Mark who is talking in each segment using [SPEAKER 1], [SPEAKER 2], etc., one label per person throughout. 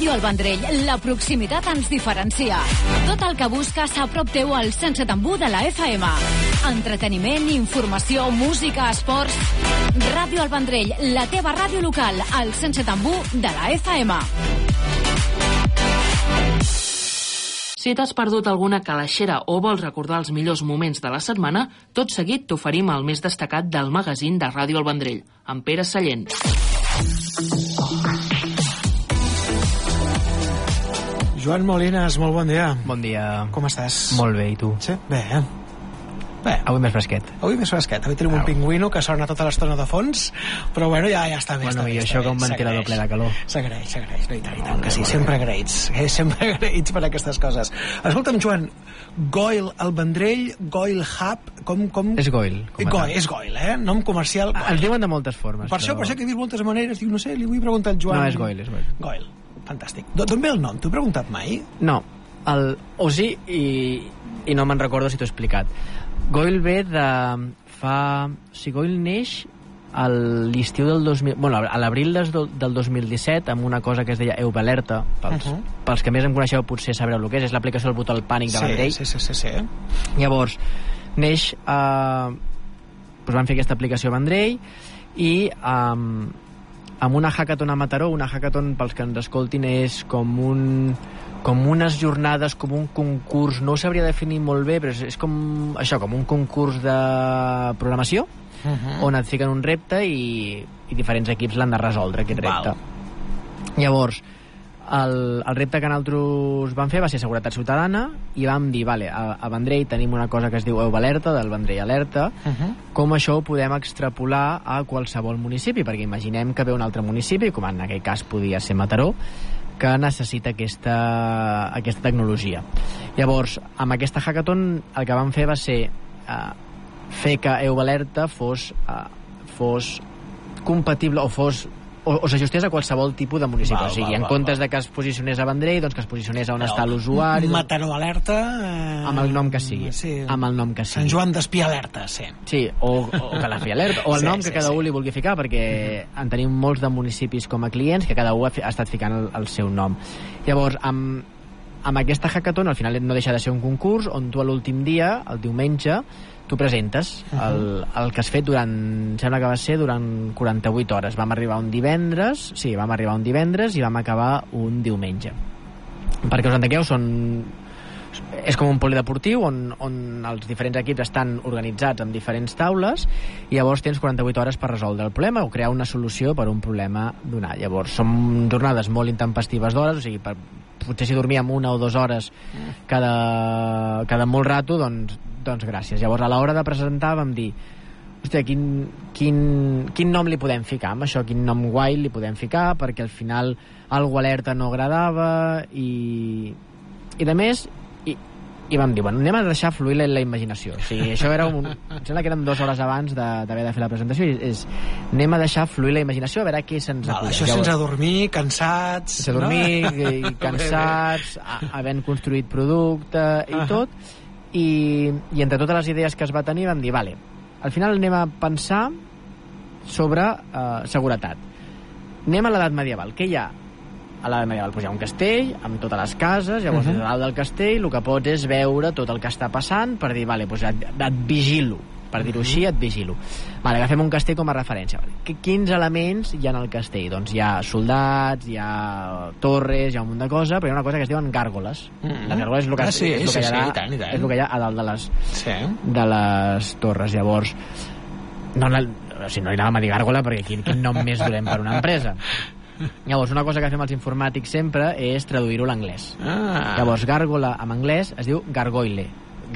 [SPEAKER 1] Ràdio El Vendrell, la proximitat ens diferencia. Tot el que busques a prop teu al 107.1 de la FM. Entreteniment, informació, música, esports... Ràdio El Vendrell, la teva ràdio local, al 107.1 de la FM.
[SPEAKER 2] Si t'has perdut alguna calaixera o vols recordar els millors moments de la setmana, tot seguit t'oferim el més destacat del magazín de Ràdio El Vendrell, amb Pere Sallent.
[SPEAKER 3] Joan Molines, molt bon dia.
[SPEAKER 4] Bon dia.
[SPEAKER 3] Com estàs?
[SPEAKER 4] Molt bé, i tu?
[SPEAKER 3] Sí, bé. Bé.
[SPEAKER 4] Avui més fresquet.
[SPEAKER 3] Avui tenim un pingüino que sona tota l'estona de fons, però bueno, ja està bé.
[SPEAKER 4] Bueno, i això que un ventilador ple de calor.
[SPEAKER 3] S'agraeix, no, i tant que sí, sempre agraïts, sempre agraïts per aquestes coses. Escolta'm, Joan, Goil al Vendrell, Goil Hub, com...
[SPEAKER 4] És Goil.
[SPEAKER 3] És Goil, nom comercial.
[SPEAKER 4] Els diuen de moltes formes.
[SPEAKER 3] Per això que he vist moltes maneres, dic, no sé, li vull preguntar al Joan.
[SPEAKER 4] No, és Goil.
[SPEAKER 3] Goil, fantàstic. D'on ve el nom? T'ho he preguntat mai?
[SPEAKER 4] No, o sí, i no me'n recordo si t'ho he explicat. Goil ve de fa... O sigui, Goil neix a l'estiu del 2000... Bueno, a l'abril del 2017 amb una cosa que es deia EuBalerta. Pels que més em coneixeu potser sabreu el que és l'aplicació del botó al pànic de Vendrell.
[SPEAKER 3] Sí.
[SPEAKER 4] Llavors, neix... Doncs van fer aquesta aplicació a Vendrell i amb una hackathon a Mataró. Una hackathon, pels que ens escoltin, és com unes jornades, com un concurs, no ho sabria definir molt bé, però és com això, com un concurs de programació, on et fiquen un repte i diferents equips l'han de resoldre, aquest repte. Llavors, el repte que nosaltres vam fer va ser seguretat ciutadana i vam dir, vale, a Vendrell tenim una cosa que es diu EuBalerta, del Vendrell Alerta, com això ho podem extrapolar a qualsevol municipi, perquè imaginem que ve un altre municipi, com en aquell cas podia ser Mataró, que necessita aquesta tecnologia. Llavors, amb aquesta hackathon el que vam fer va ser fer que EuBalerta fos compatible o s'ajustés a qualsevol tipus de municipi. O sigui, en comptes de que es posicionés a Vendrell, doncs que es posicionés on està l'usuari.
[SPEAKER 3] Mataró Alerta...
[SPEAKER 4] Amb el nom que sigui. Amb el nom que sigui.
[SPEAKER 3] Sant Joan d'Espí Alerta, sí.
[SPEAKER 4] Sí, o Calafell Alerta, o el nom que cada un li vulgui ficar, perquè en tenim molts de municipis com a clients que cada un ha estat ficant el seu nom. Llavors, amb aquesta hackathon, al final no deixa de ser un concurs on tu a l'últim dia, el diumenge, tu presentes el que has fet sembla que va ser durant 48 hores. Vam arribar un divendres i vam acabar un diumenge. Perquè us entengueu, és com un polideportiu on els diferents equips estan organitzats en diferents taules i llavors tens 48 hores per resoldre el problema o crear una solució per un problema donat. Llavors són jornades molt intempestives d'hores, o sigui, potser si dormíem 1 o 2 hores cada molt rato, doncs gràcies. Llavors, a l'hora de presentar vam dir, hòstia, quin nom li podem ficar amb això? Quin nom guai li podem ficar? Perquè al final algo alerta no agradava i de més, i vam dir, bueno, anem a deixar fluir la imaginació. O sigui, això era em sembla que eren 2 hores abans d'haver de fer la presentació, i anem a deixar fluir la imaginació a veure què se'ns acull.
[SPEAKER 3] Això sense dormir, cansats...
[SPEAKER 4] Sense dormir, cansats, havent construït producte i tot, i entre totes les idees que es va tenir vam dir, vale, al final anem a pensar sobre seguretat. Anem a l'edat medieval. Què hi ha? A l'edat medieval hi ha un castell amb totes les cases, llavors a dalt del castell el que pots és veure tot el que està passant per dir, vale, doncs et vigilo, per dir-ho així, et vigilo. Vale, agafem un castell com a referència. Quins elements hi ha al castell? Doncs hi ha soldats, hi ha torres, hi ha un munt de coses, però hi ha una cosa que es diuen gàrgoles. Les gàrgoles és el que hi ha a dalt de les torres. Llavors, no hi anàvem a dir gàrgola perquè quin nom més dolent per una empresa. Llavors, una cosa que fem els informàtics sempre és traduir-ho a l'anglès. Llavors, gàrgola en anglès es diu gargoyle.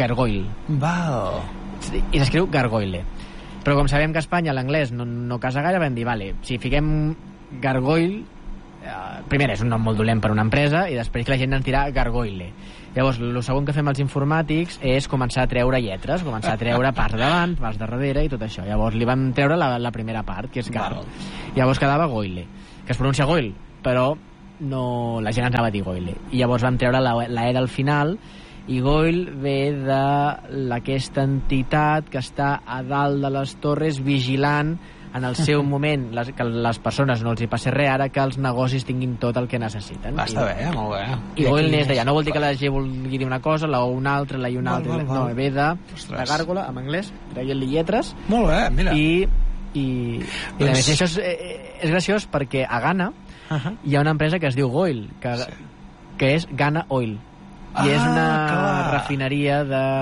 [SPEAKER 4] I s'escriu gargoyle. Però com sabem que a Espanya l'anglès no casa gaire, vam dir, vale, si fiquem gargoyle, primer és un nom molt dolent per una empresa i després que la gent ens dirà gargoyle. Llavors, el segon que fem els informàtics és començar a treure lletres, començar a treure parts davant, parts darrere i tot això. Llavors li vam treure la primera part, que és gar. Llavors quedava goyle, que es pronuncia goil, però no, la gent ens anava a dir goyle. I llavors vam treure la E del final, i Goil ve d'aquesta entitat que està a dalt de les torres vigilant en el seu moment que les persones no els hi passi res, ara que els negocis tinguin tot el que necessiten.
[SPEAKER 3] Està bé, molt bé.
[SPEAKER 4] I Goil n'és d'allà, no vol dir que la G vulgui dir una cosa, la O una altra, la I una altra, no, ve de gàrgola, en anglès, traient-li lletres.
[SPEAKER 3] Molt bé, mira.
[SPEAKER 4] I a més, això és graciós perquè a Ghana hi ha una empresa que es diu Goil, que és Ghana Oil, i és una refineria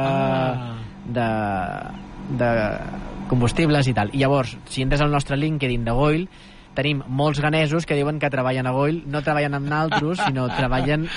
[SPEAKER 4] de combustibles i tal. I llavors, si entres al nostre LinkedIn de Goil, tenim molts ganesos que diuen que treballen a Goil, no treballen amb naltros, sinó treballen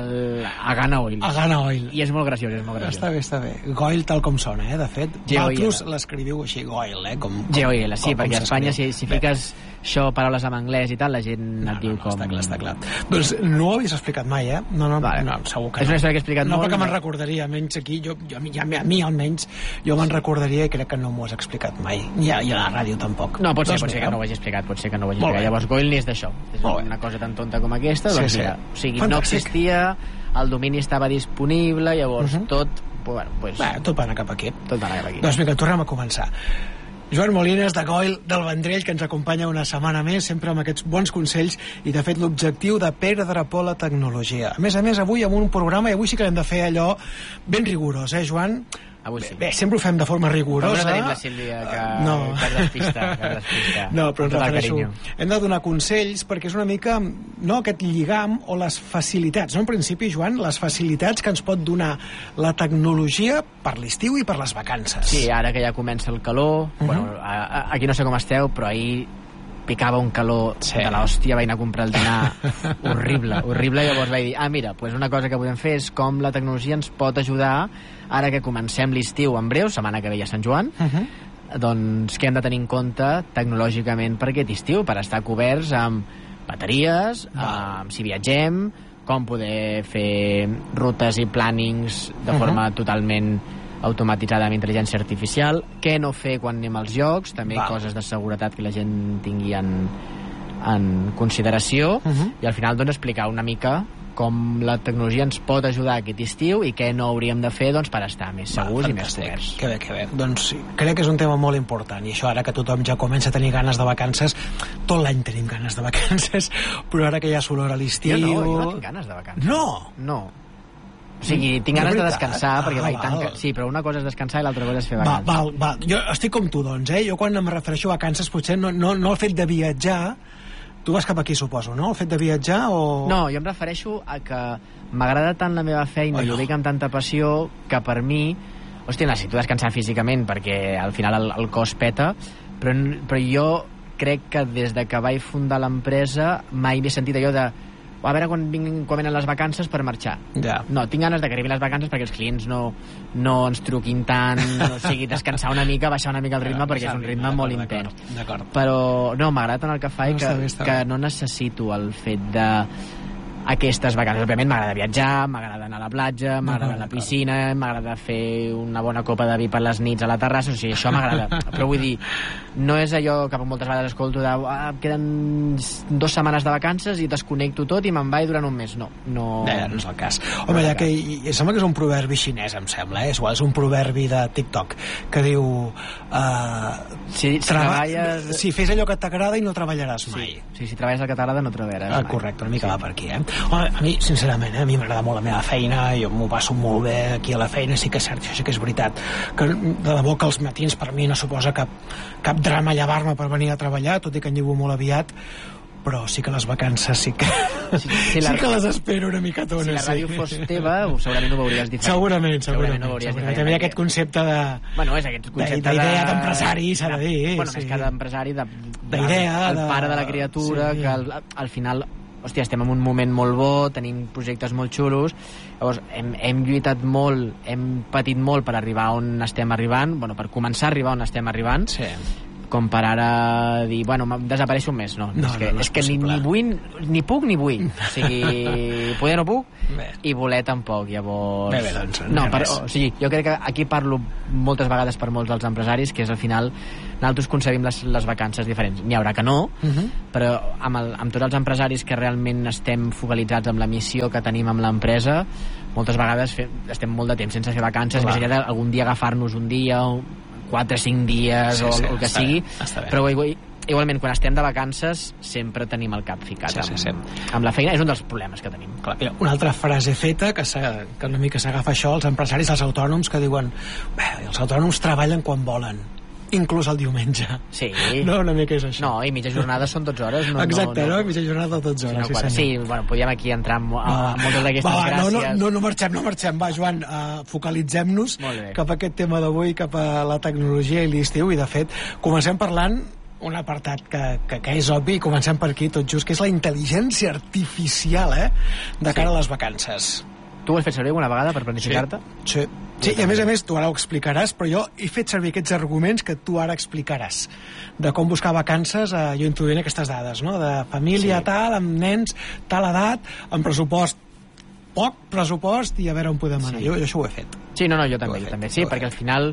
[SPEAKER 4] a Ghana Oil.
[SPEAKER 3] A Ghana Oil.
[SPEAKER 4] I és molt graciós,
[SPEAKER 3] Està bé. Goil tal com sona, de fet. Vosaltres l'escriviu així, Goil,
[SPEAKER 4] G-O-I-L, sí, perquè a Espanya si fiques això, paraules en anglès i tal, la gent et diu com...
[SPEAKER 3] Està clar. Doncs no ho havies explicat mai, No, segur que no.
[SPEAKER 4] És una història que he explicat molt.
[SPEAKER 3] No, perquè me'n recordaria, almenys aquí, a mi almenys, jo me'n recordaria i crec que no m'ho has explicat mai. I a la ràdio tampoc.
[SPEAKER 4] No, pot ser que no ho hagi explicat, Llavors Goil n'és d'això. És una cosa tan tonta com aquesta, doncs mira, o sigui, no existia, el domini estava disponible, llavors tot va
[SPEAKER 3] anar cap aquí. Doncs vinga, tornem a començar. Joan Molines, de Goil del Vendrell, que ens acompanya una setmana més, sempre amb aquests bons consells i, de fet, l'objectiu de perdre por a la tecnologia. A més, avui amb un programa, i avui sí que hem de fer allò ben rigorós, Joan?
[SPEAKER 4] Avui sí.
[SPEAKER 3] Bé, sempre ho fem de forma rigorosa.
[SPEAKER 4] Però no tenim la Sílvia que despista.
[SPEAKER 3] No, però ens refereixo. Hem de donar consells perquè és una mica aquest lligam o les facilitats. En principi, Joan, les facilitats que ens pot donar la tecnologia per l'estiu i per les vacances.
[SPEAKER 4] Sí, ara que ja comença el calor, aquí no sé com esteu, però ahir picava un calor de l'hòstia, vaig anar a comprar el dinar horrible, llavors vaig dir, mira, pues una cosa que podem fer és com la tecnologia ens pot ajudar ara que comencem l'estiu en breu, setmana que ve a Sant Joan, doncs què hem de tenir en compte tecnològicament per aquest estiu, per estar coberts amb bateries, si viatgem, com poder fer rutes i plànings de forma totalment automatitzada amb intel·ligència artificial, què no fer quan anem als jocs, també coses de seguretat que la gent tingui en consideració, i al final doncs explicar una mica com la tecnologia ens pot ajudar aquest estiu i què no hauríem de fer per estar més segurs i més coberts.
[SPEAKER 3] Que bé. Doncs crec que és un tema molt important, i això ara que tothom ja comença a tenir ganes de vacances, tot l'any tenim ganes de vacances, però ara que ja s'olora l'estiu...
[SPEAKER 4] Jo no tinc ganes de vacances.
[SPEAKER 3] No.
[SPEAKER 4] O sigui, tinc ganes de descansar, perquè vaig tant... Sí, però una cosa és descansar i l'altra cosa és fer vacances.
[SPEAKER 3] Val. Jo estic com tu, doncs, Jo quan em refereixo a vacances potser no el fet de viatjar. Tu vas cap aquí, suposo, no? El fet de viatjar o...
[SPEAKER 4] No, jo em refereixo a que m'agrada tant la meva feina i ho dic amb tanta passió que per mi... Hòstia, necessito descansar físicament perquè al final el cos peta, però jo crec que des de que vaig fundar l'empresa mai m'he sentit allò de a veure quan venen les vacances per marxar. No, tinc ganes de que arribin les vacances perquè els clients no ens truquin tant, o sigui, descansar una mica, baixar una mica el ritme, perquè és un ritme molt intens. Però no, m'agrada tant el que faig que no necessito el fet de aquestes vacances. Òbviament m'agrada viatjar, m'agrada anar a la platja, m'agrada la piscina, m'agrada fer una bona copa de vi per les nits a la terrassa, o sigui, això m'agrada. Però vull dir, no és allò que moltes vegades escolto de queden 2 setmanes de vacances i desconnecto tot i me'n vaig durant un mes. No
[SPEAKER 3] és el cas. Home, ja que sembla que és un proverbi xinès, em sembla, és un proverbi de TikTok que diu si fes allò que t'agrada i no treballaràs mai.
[SPEAKER 4] Sí, si treballes el que t'agrada no treballaràs mai.
[SPEAKER 3] Correcte, una mica va per aquí, Home, a mi, sincerament, a mi m'agrada molt la meva feina, jo m'ho passo molt bé aquí a la feina, sí que és cert, això sí que és veritat, que de debò que els matins per mi no suposa cap drama llevar-me per venir a treballar, tot i que en llevo molt aviat, però sí que les vacances sí que les espero una micatona.
[SPEAKER 4] Si la ràdio fos teva, segurament ho veuries diferent.
[SPEAKER 3] Segurament. També aquest concepte de...
[SPEAKER 4] Bueno, és aquest concepte
[SPEAKER 3] d'idea d'empresari, s'ha de dir.
[SPEAKER 4] Bueno, més que d'empresari, d'idea, el pare de la criatura, que al final... Hòstia, estem en un moment molt bo, tenim projectes molt xulos, llavors hem lluitat molt, hem patit molt per arribar on estem arribant, per començar a arribar on estem arribant, com per ara dir, desapareixo un mes, no. És que ni vull, ni puc ni vull, o sigui, poder no puc i voler tampoc, llavors...
[SPEAKER 3] Bé, doncs,
[SPEAKER 4] o sigui, jo crec que aquí parlo moltes vegades per molts dels empresaris, que és al final nosaltres concebim les vacances diferents. N'hi haurà que no, però amb tots els empresaris que realment estem focalitzats amb la missió que tenim amb l'empresa, moltes vegades estem molt de temps sense fer vacances, més enllà d'algun dia agafar-nos un dia, 4-5 dies o el que sigui, però igualment quan estem de vacances sempre tenim el cap ficat amb la feina, és un dels problemes que tenim.
[SPEAKER 3] Clar, mira, una altra frase feta que una mica s'agafa això, els empresaris, els autònoms, que diuen els autònoms treballen quan volen, inclús el diumenge.
[SPEAKER 4] Sí.
[SPEAKER 3] No, una mica és això.
[SPEAKER 4] No, i mitja jornada són 12 hores.
[SPEAKER 3] Exacte, no? Mitja jornada de 12 hores.
[SPEAKER 4] Sí, bueno, podíem aquí entrar a moltes d'aquestes gràcies.
[SPEAKER 3] No marxem. Va, Joan, focalitzem-nos cap a aquest tema d'avui, cap a la tecnologia i l'estiu, i de fet, comencem parlant un apartat que és obvi, comencem per aquí tot just, que és la intel·ligència artificial, de cara a les vacances.
[SPEAKER 4] Tu ho has fet servir alguna vegada per planificar-te?
[SPEAKER 3] Sí, i a més, tu ara ho explicaràs, però jo he fet servir aquests arguments que tu ara explicaràs, de com buscar vacances, jo introduint aquestes dades, no? De família tal, amb nens, tal edat, amb poc pressupost, i a veure on podem anar. Jo això ho he fet.
[SPEAKER 4] Sí, no, jo també. Sí, perquè al final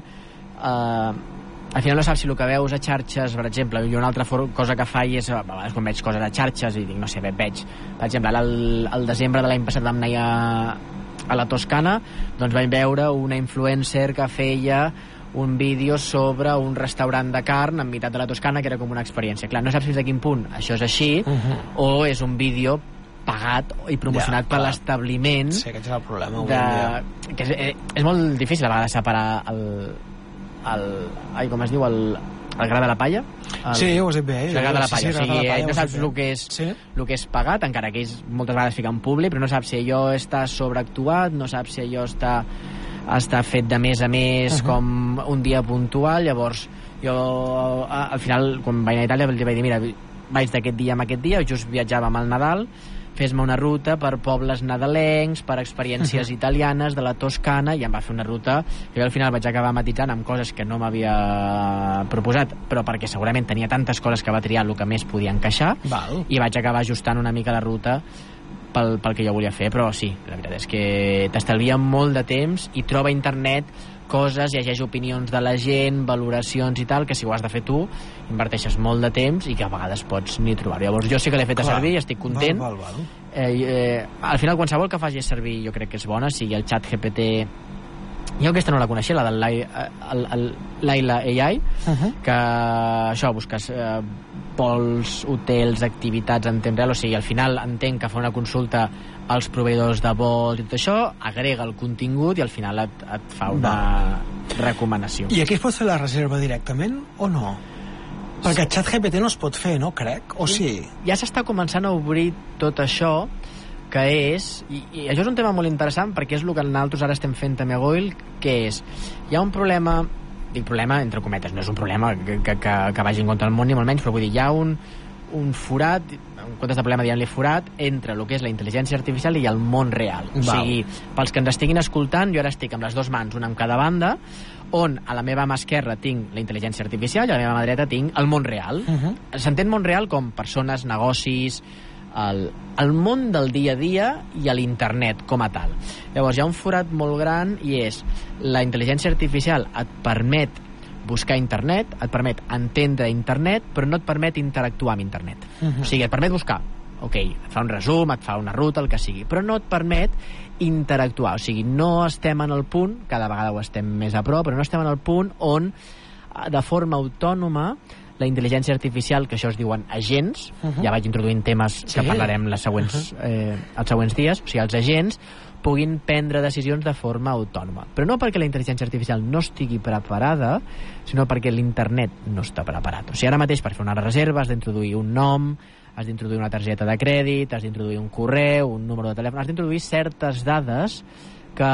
[SPEAKER 4] no saps si el que veus a xarxes, per exemple, jo una altra cosa que faig és, a vegades quan veig coses a xarxes i dic, no sé, veig, per exemple, al desembre de l'any passat vam anar a la Toscana, doncs vaig veure una influencer que feia un vídeo sobre un restaurant de carn en meitat de la Toscana, que era com una experiència. Clar, no saps fins a quin punt això és així, o és un vídeo pagat i promocionat per l'establiment.
[SPEAKER 3] Sí, aquest és el problema.
[SPEAKER 4] Que és molt difícil a vegades separar com es diu, el gra de la palla?
[SPEAKER 3] Sí, ho has dit bé.
[SPEAKER 4] El gra de la palla, o sigui, no saps el que és pagat, encara que ells moltes vegades fiquen públic, però no saps si allò està sobreactuat, no saps si allò està fet de més a més com un dia puntual. Llavors jo al final quan vaig anar a Itàlia vaig dir, mira, vaig d'aquest dia a aquest dia, just viatjàvem al Nadal, fes-me una ruta per pobles nadalencs, per experiències italianes de la Toscana, i em va fer una ruta que jo al final vaig acabar matitzant amb coses que no m'havia proposat, però perquè segurament tenia tantes coses que va triar el que més podia encaixar. I vaig acabar ajustant una mica la ruta pel que jo volia fer. Però sí, la veritat és que t'estalvia molt de temps i troba a internet coses, llegeix opinions de la gent, valoracions i tal, que si ho has de fer tu inverteixes molt de temps i que a vegades pots ni trobar-ho. Llavors jo sí que l'he fet a servir i estic content. Al final qualsevol que faci servir jo crec que és bona, sigui el xat GPT. Jo aquesta no la coneixia, la del Layla AI, que això, busques vols, hotels, activitats en temps real, o sigui, al final entenc que fa una consulta als proveïdors de vols i tot això, agrega el contingut i al final et fa una recomanació.
[SPEAKER 3] I aquí es pot fer la reserva directament o no? Perquè el xat GPT no es pot fer, no? Crec, o sí?
[SPEAKER 4] Ja s'està començant a obrir tot això, que és, i això és un tema molt interessant perquè és el que nosaltres ara estem fent també a Goil, que és, hi ha un problema, dic problema entre cometes, no és un problema que vagi en contra del món ni molt menys, però vull dir, hi ha un forat, en comptes de problema dient-li forat, entre el que és la intel·ligència artificial i el món real. O sigui, pels que ens estiguin escoltant, jo ara estic amb les dues mans, una en cada banda, on a la meva mà esquerra tinc la intel·ligència artificial i a la meva mà dreta tinc el món real. S'entén món real com persones, negocis, el món del dia a dia i l'internet com a tal. Llavors hi ha un forat molt gran i és la intel·ligència artificial et permet buscar internet, et permet entendre internet, però no et permet interactuar amb internet. O sigui, et permet buscar, et fa un resum, et fa una ruta, el que sigui, però no et permet interactuar. O sigui, no estem en el punt, cada vegada ho estem més a prop, però no estem en el punt on de forma autònoma la intel·ligència artificial, que això es diuen agents, ja vaig introduint temes que parlarem els següents dies, o sigui, els agents puguin prendre decisions de forma autònoma. Però no perquè la intel·ligència artificial no estigui preparada, sinó perquè l'internet no està preparat. O sigui, ara mateix per fer una reserva has d'introduir un nom, has d'introduir una targeta de crèdit, has d'introduir un correu, un número de telèfon, has d'introduir certes dades que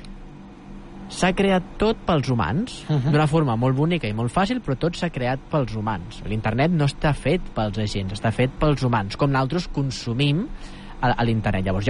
[SPEAKER 4] s'ha creat tot pels humans, d'una forma molt bonica i molt fàcil, però tot s'ha creat pels humans. L'internet no està fet pels agents, està fet pels humans, com nosaltres consumim a l'internet. Llavors hi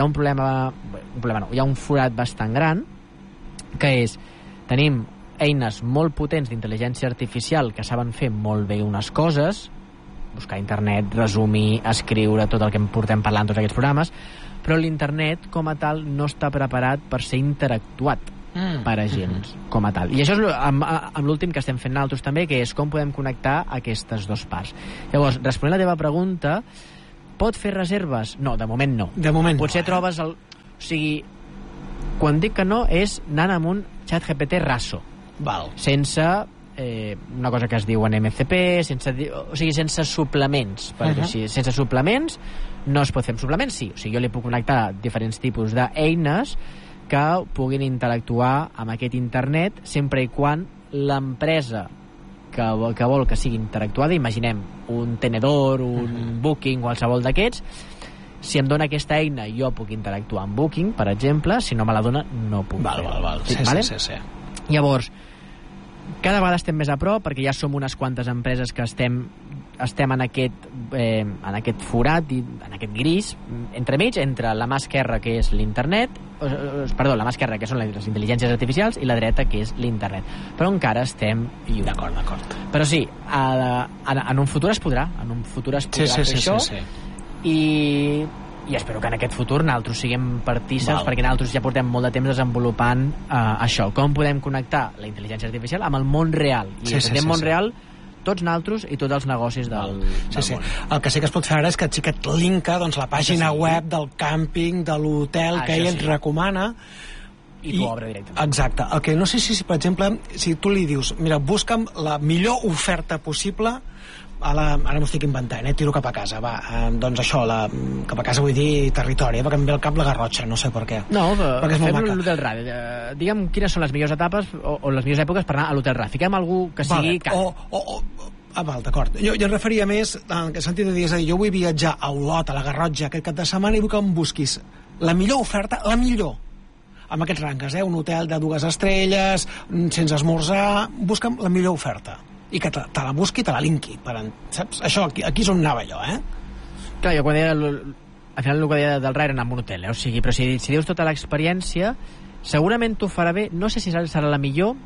[SPEAKER 4] ha hi ha un forat bastant gran, que és, tenim eines molt potents d'intel·ligència artificial que saben fer molt bé unes coses, buscar internet, resumir, escriure, tot el que em portem parlant tots aquests programes, però l'internet com a tal no està preparat per ser interactuat per agents com a tal. I això és amb l'últim que estem fent nosaltres també, que és com podem connectar aquestes dues parts. Llavors, responent a la teva pregunta, pot fer reserves? No, de moment no.
[SPEAKER 3] De moment
[SPEAKER 4] potser
[SPEAKER 3] no.
[SPEAKER 4] Trobes el... O sigui, quan dic que no és anant amb un xat GPT raso.
[SPEAKER 3] Val.
[SPEAKER 4] Sense una cosa que es diu en MCP, sense suplements, per dir-ho així. Sense suplements no es pot fer amb suplements, sí. O sigui, jo li puc connectar diferents tipus d'eines que puguin interactuar amb aquest internet sempre i quan l'empresa que vol que sigui interactuada, imaginem un tenedor, un Booking, qualsevol d'aquests, si em dona aquesta eina jo puc interactuar amb Booking, per exemple, si no me la dona no puc
[SPEAKER 3] Val. Sí.
[SPEAKER 4] Llavors, cada vegada estem més a prop perquè ja som unes quantes empreses que estem en aquest forat, en aquest gris, entremig, entre la mà esquerra, que és l'internet, la mà esquerra, que són les intel·ligències artificials, i la dreta, que és l'internet. Però encara estem lluny.
[SPEAKER 3] D'acord.
[SPEAKER 4] Però sí, en un futur es podrà. Fer això. I espero que en aquest futur nosaltres siguem partíceps, perquè nosaltres ja portem molt de temps desenvolupant això. Com podem connectar la intel·ligència artificial amb el món real? I el món real, tots nosaltres i tots els negocis del món.
[SPEAKER 3] El que sí que es pot fer ara és que et linka la pàgina web del càmping, de l'hotel que ell ens recomana,
[SPEAKER 4] i t'ho obre directament.
[SPEAKER 3] Exacte. El que no sé si, per exemple, si tu li dius, mira, busca'm la millor oferta possible, ara m'ho estic inventant, tiro cap a casa, doncs això, cap a casa vull dir territori, perquè em ve al cap la Garrotxa, no sé per què.
[SPEAKER 4] No, fem l'Hotel Rad. Digue'm quines són les millors etapes o les millors èpoques per anar a l'Hotel Rad. Fiquem algú que sigui car.
[SPEAKER 3] D'acord. Jo em referia més, en el sentit de dir, jo vull viatjar a Olot, a la Garrotxa, aquest cap de setmana, i vull que em busquis la millor oferta, la millor, amb aquests rangs, un hotel de 2 estrelles, sense esmorzar, busca'm la millor oferta. I que te la busqui i te la linki, saps? Això, aquí és on anava jo,
[SPEAKER 4] Clar, jo quan deia al final el que deia del RAI era anar a un hotel, o sigui, però si dius tota l'experiència, segurament t'ho farà bé, no sé si serà la millor.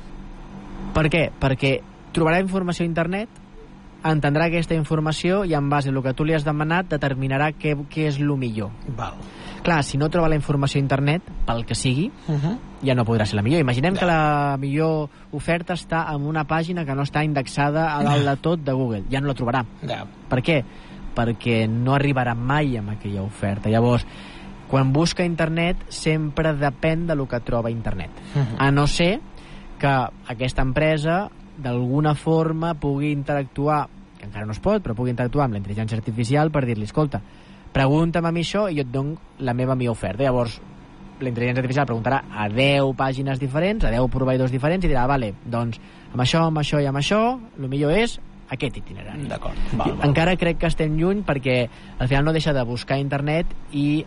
[SPEAKER 4] Per què? Perquè trobarà informació a internet, entendrà aquesta informació i en base al que tu li has demanat determinarà què és el millor. Clar, si no troba la informació a internet, pel que sigui, ja no podrà ser la millor. Imaginem que la millor oferta està en una pàgina que no està indexada a dalt de tot de Google. Ja no la trobarà. Per què? Perquè no arribarà mai amb aquella oferta. Llavors, quan busca internet, sempre depèn del que troba a internet. A no ser que aquesta empresa d'alguna forma pugui interactuar, que encara no es pot, però pugui interactuar amb la intel·ligència artificial per dir-li, escolta, pregunta'm a mi això i jo et dono la meva millor oferta. Llavors la intel·ligència artificial preguntarà a 10 pàgines diferents, a 10 proveïdors diferents, i dirà, vale, doncs amb això i amb això el millor és aquest itinerari.
[SPEAKER 3] D'acord.
[SPEAKER 4] Encara crec que estem lluny perquè al final no deixa de buscar a internet i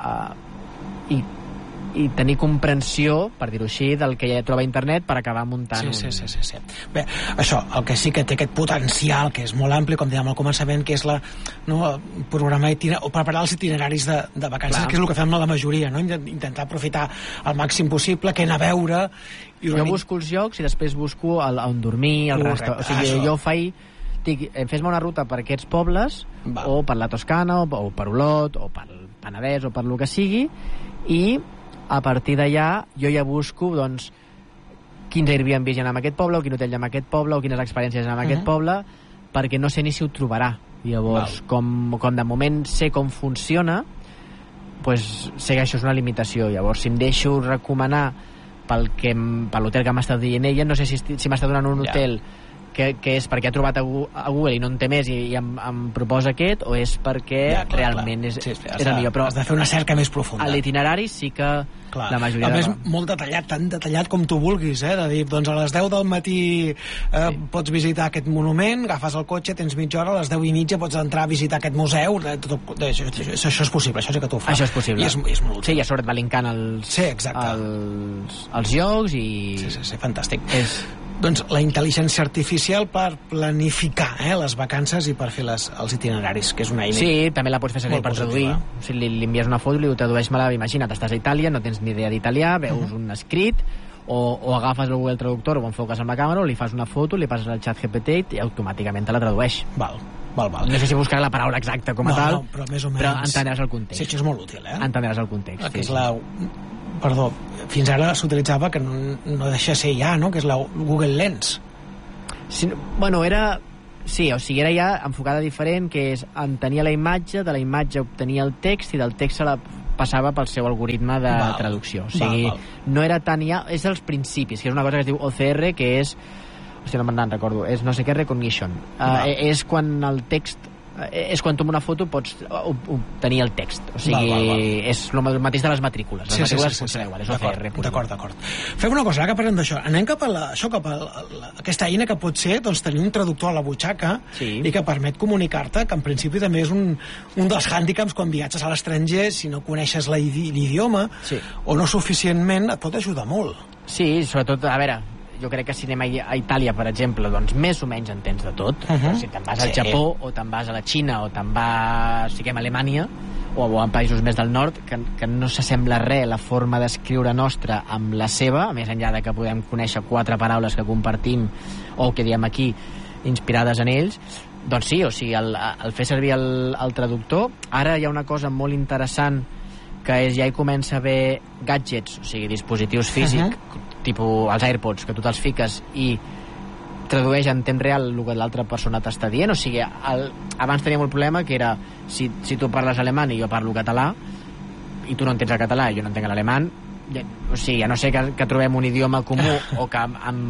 [SPEAKER 4] tenir comprensió, per dir-ho així, del que ja troba a internet per acabar muntant
[SPEAKER 3] Sí. Bé, això, el que sí que té aquest potencial, que és molt ampli, com dèiem al començament, que és programar o preparar els itineraris de vacances, que és el que fem la majoria, intentar aprofitar al màxim possible, què anar a veure.
[SPEAKER 4] Jo busco els llocs i després busco on dormir, el restaurant. O sigui, jo dic, fes-me una ruta per aquests pobles, o per la Toscana, o per Olot, o per el Penedès, o per el que sigui, i a partir d'allà jo ja busco quins Airbnb hi ha en aquest poble, o quin hotel hi ha en aquest poble, o quines experiències hi ha en aquest poble, perquè no sé ni si ho trobarà. Llavors, com de moment sé com funciona, sé que això és una limitació. Llavors, si em deixo recomanar per l'hotel que m'ha estat dient ella, no sé si m'està donant un hotel que és perquè ha trobat a Google i no en té més i em proposa aquest, o és perquè realment és el millor. Però
[SPEAKER 3] has de fer una cerca més profunda.
[SPEAKER 4] A l'itinerari sí que la majoria...
[SPEAKER 3] A més, molt detallat, tan detallat com tu vulguis, de dir, doncs a les 10 del matí pots visitar aquest monument, agafes el cotxe, tens mitja hora, a les 10:30 pots entrar a visitar aquest museu. Això és possible, això sí que t'ho fa.
[SPEAKER 4] Això és possible.
[SPEAKER 3] I és molt útil.
[SPEAKER 4] Sí, i a sobre et va linkant els llocs i...
[SPEAKER 3] Sí, fantàstic. Doncs la intel·ligència artificial per planificar les vacances i per fer els itineraris, que és una eina.
[SPEAKER 4] Sí, també la pots fer servir per traduir. O sigui, li envies una foto i li tradueix-me-la. Imagina't, estàs a Itàlia, no tens ni idea d'italià, veus un escrit, o agafes el Google Traductor o enfoques amb la càmera, o li fas una foto, li passes al xat GPT i automàticament te la tradueix.
[SPEAKER 3] Val.
[SPEAKER 4] No sé si buscarà la paraula exacta com a tal,
[SPEAKER 3] però més o menys...
[SPEAKER 4] però entendràs el context.
[SPEAKER 3] Sí, això és molt útil,
[SPEAKER 4] Entendràs el context.
[SPEAKER 3] Que és Perdó, fins ara s'utilitzava, que no deixa de ser ja, que és la Google Lens.
[SPEAKER 4] Sí, era... Sí, o sigui, era ja enfocada diferent, que és entenia la imatge, de la imatge obtenia el text i del text se la passava pel seu algoritme de traducció. O sigui, no era tan ja... És dels principis, que és una cosa que es diu OCR, que és Hòstia, no me'n recordo. És no sé què recognition. És quan el text... és quan tu amb una foto pots obtenir el text, o sigui, és el mateix de les matrícules. Les matrícules funcionen igual, és OCR.
[SPEAKER 3] D'acord. Fem una cosa, ara que parlem d'això, anem cap a aquesta eina que pot ser tenir un traductor a la butxaca i que permet comunicar-te, que en principi també és un dels hàndicaps quan viatges a l'estranger, si no coneixes l'idioma o no suficientment, et pot ajudar molt.
[SPEAKER 4] Sí, sobretot, a veure, jo crec que si anem a Itàlia, per exemple, doncs més o menys entens de tot. Si te'n vas al Japó, o te'n vas a la Xina, o te'n vas, siguem, a Alemanya, o a països més del nord, que no s'assembla res la forma d'escriure nostra amb la seva, més enllà de que podem conèixer 4 paraules que compartim, o que diem aquí, inspirades en ells, doncs sí, o sigui, el fer servir el traductor. Ara hi ha una cosa molt interessant, que és ja hi comença a haver gadgets, o sigui, dispositius físics, tipus els AirPods, que tu te'ls fiques i tradueix en temps real el que l'altra persona t'està dient. O sigui, abans teníem el problema que era si tu parles alemany i jo parlo català i tu no entens el català i jo no entenc l'alemany, o sigui, a no ser que trobem un idioma comú o que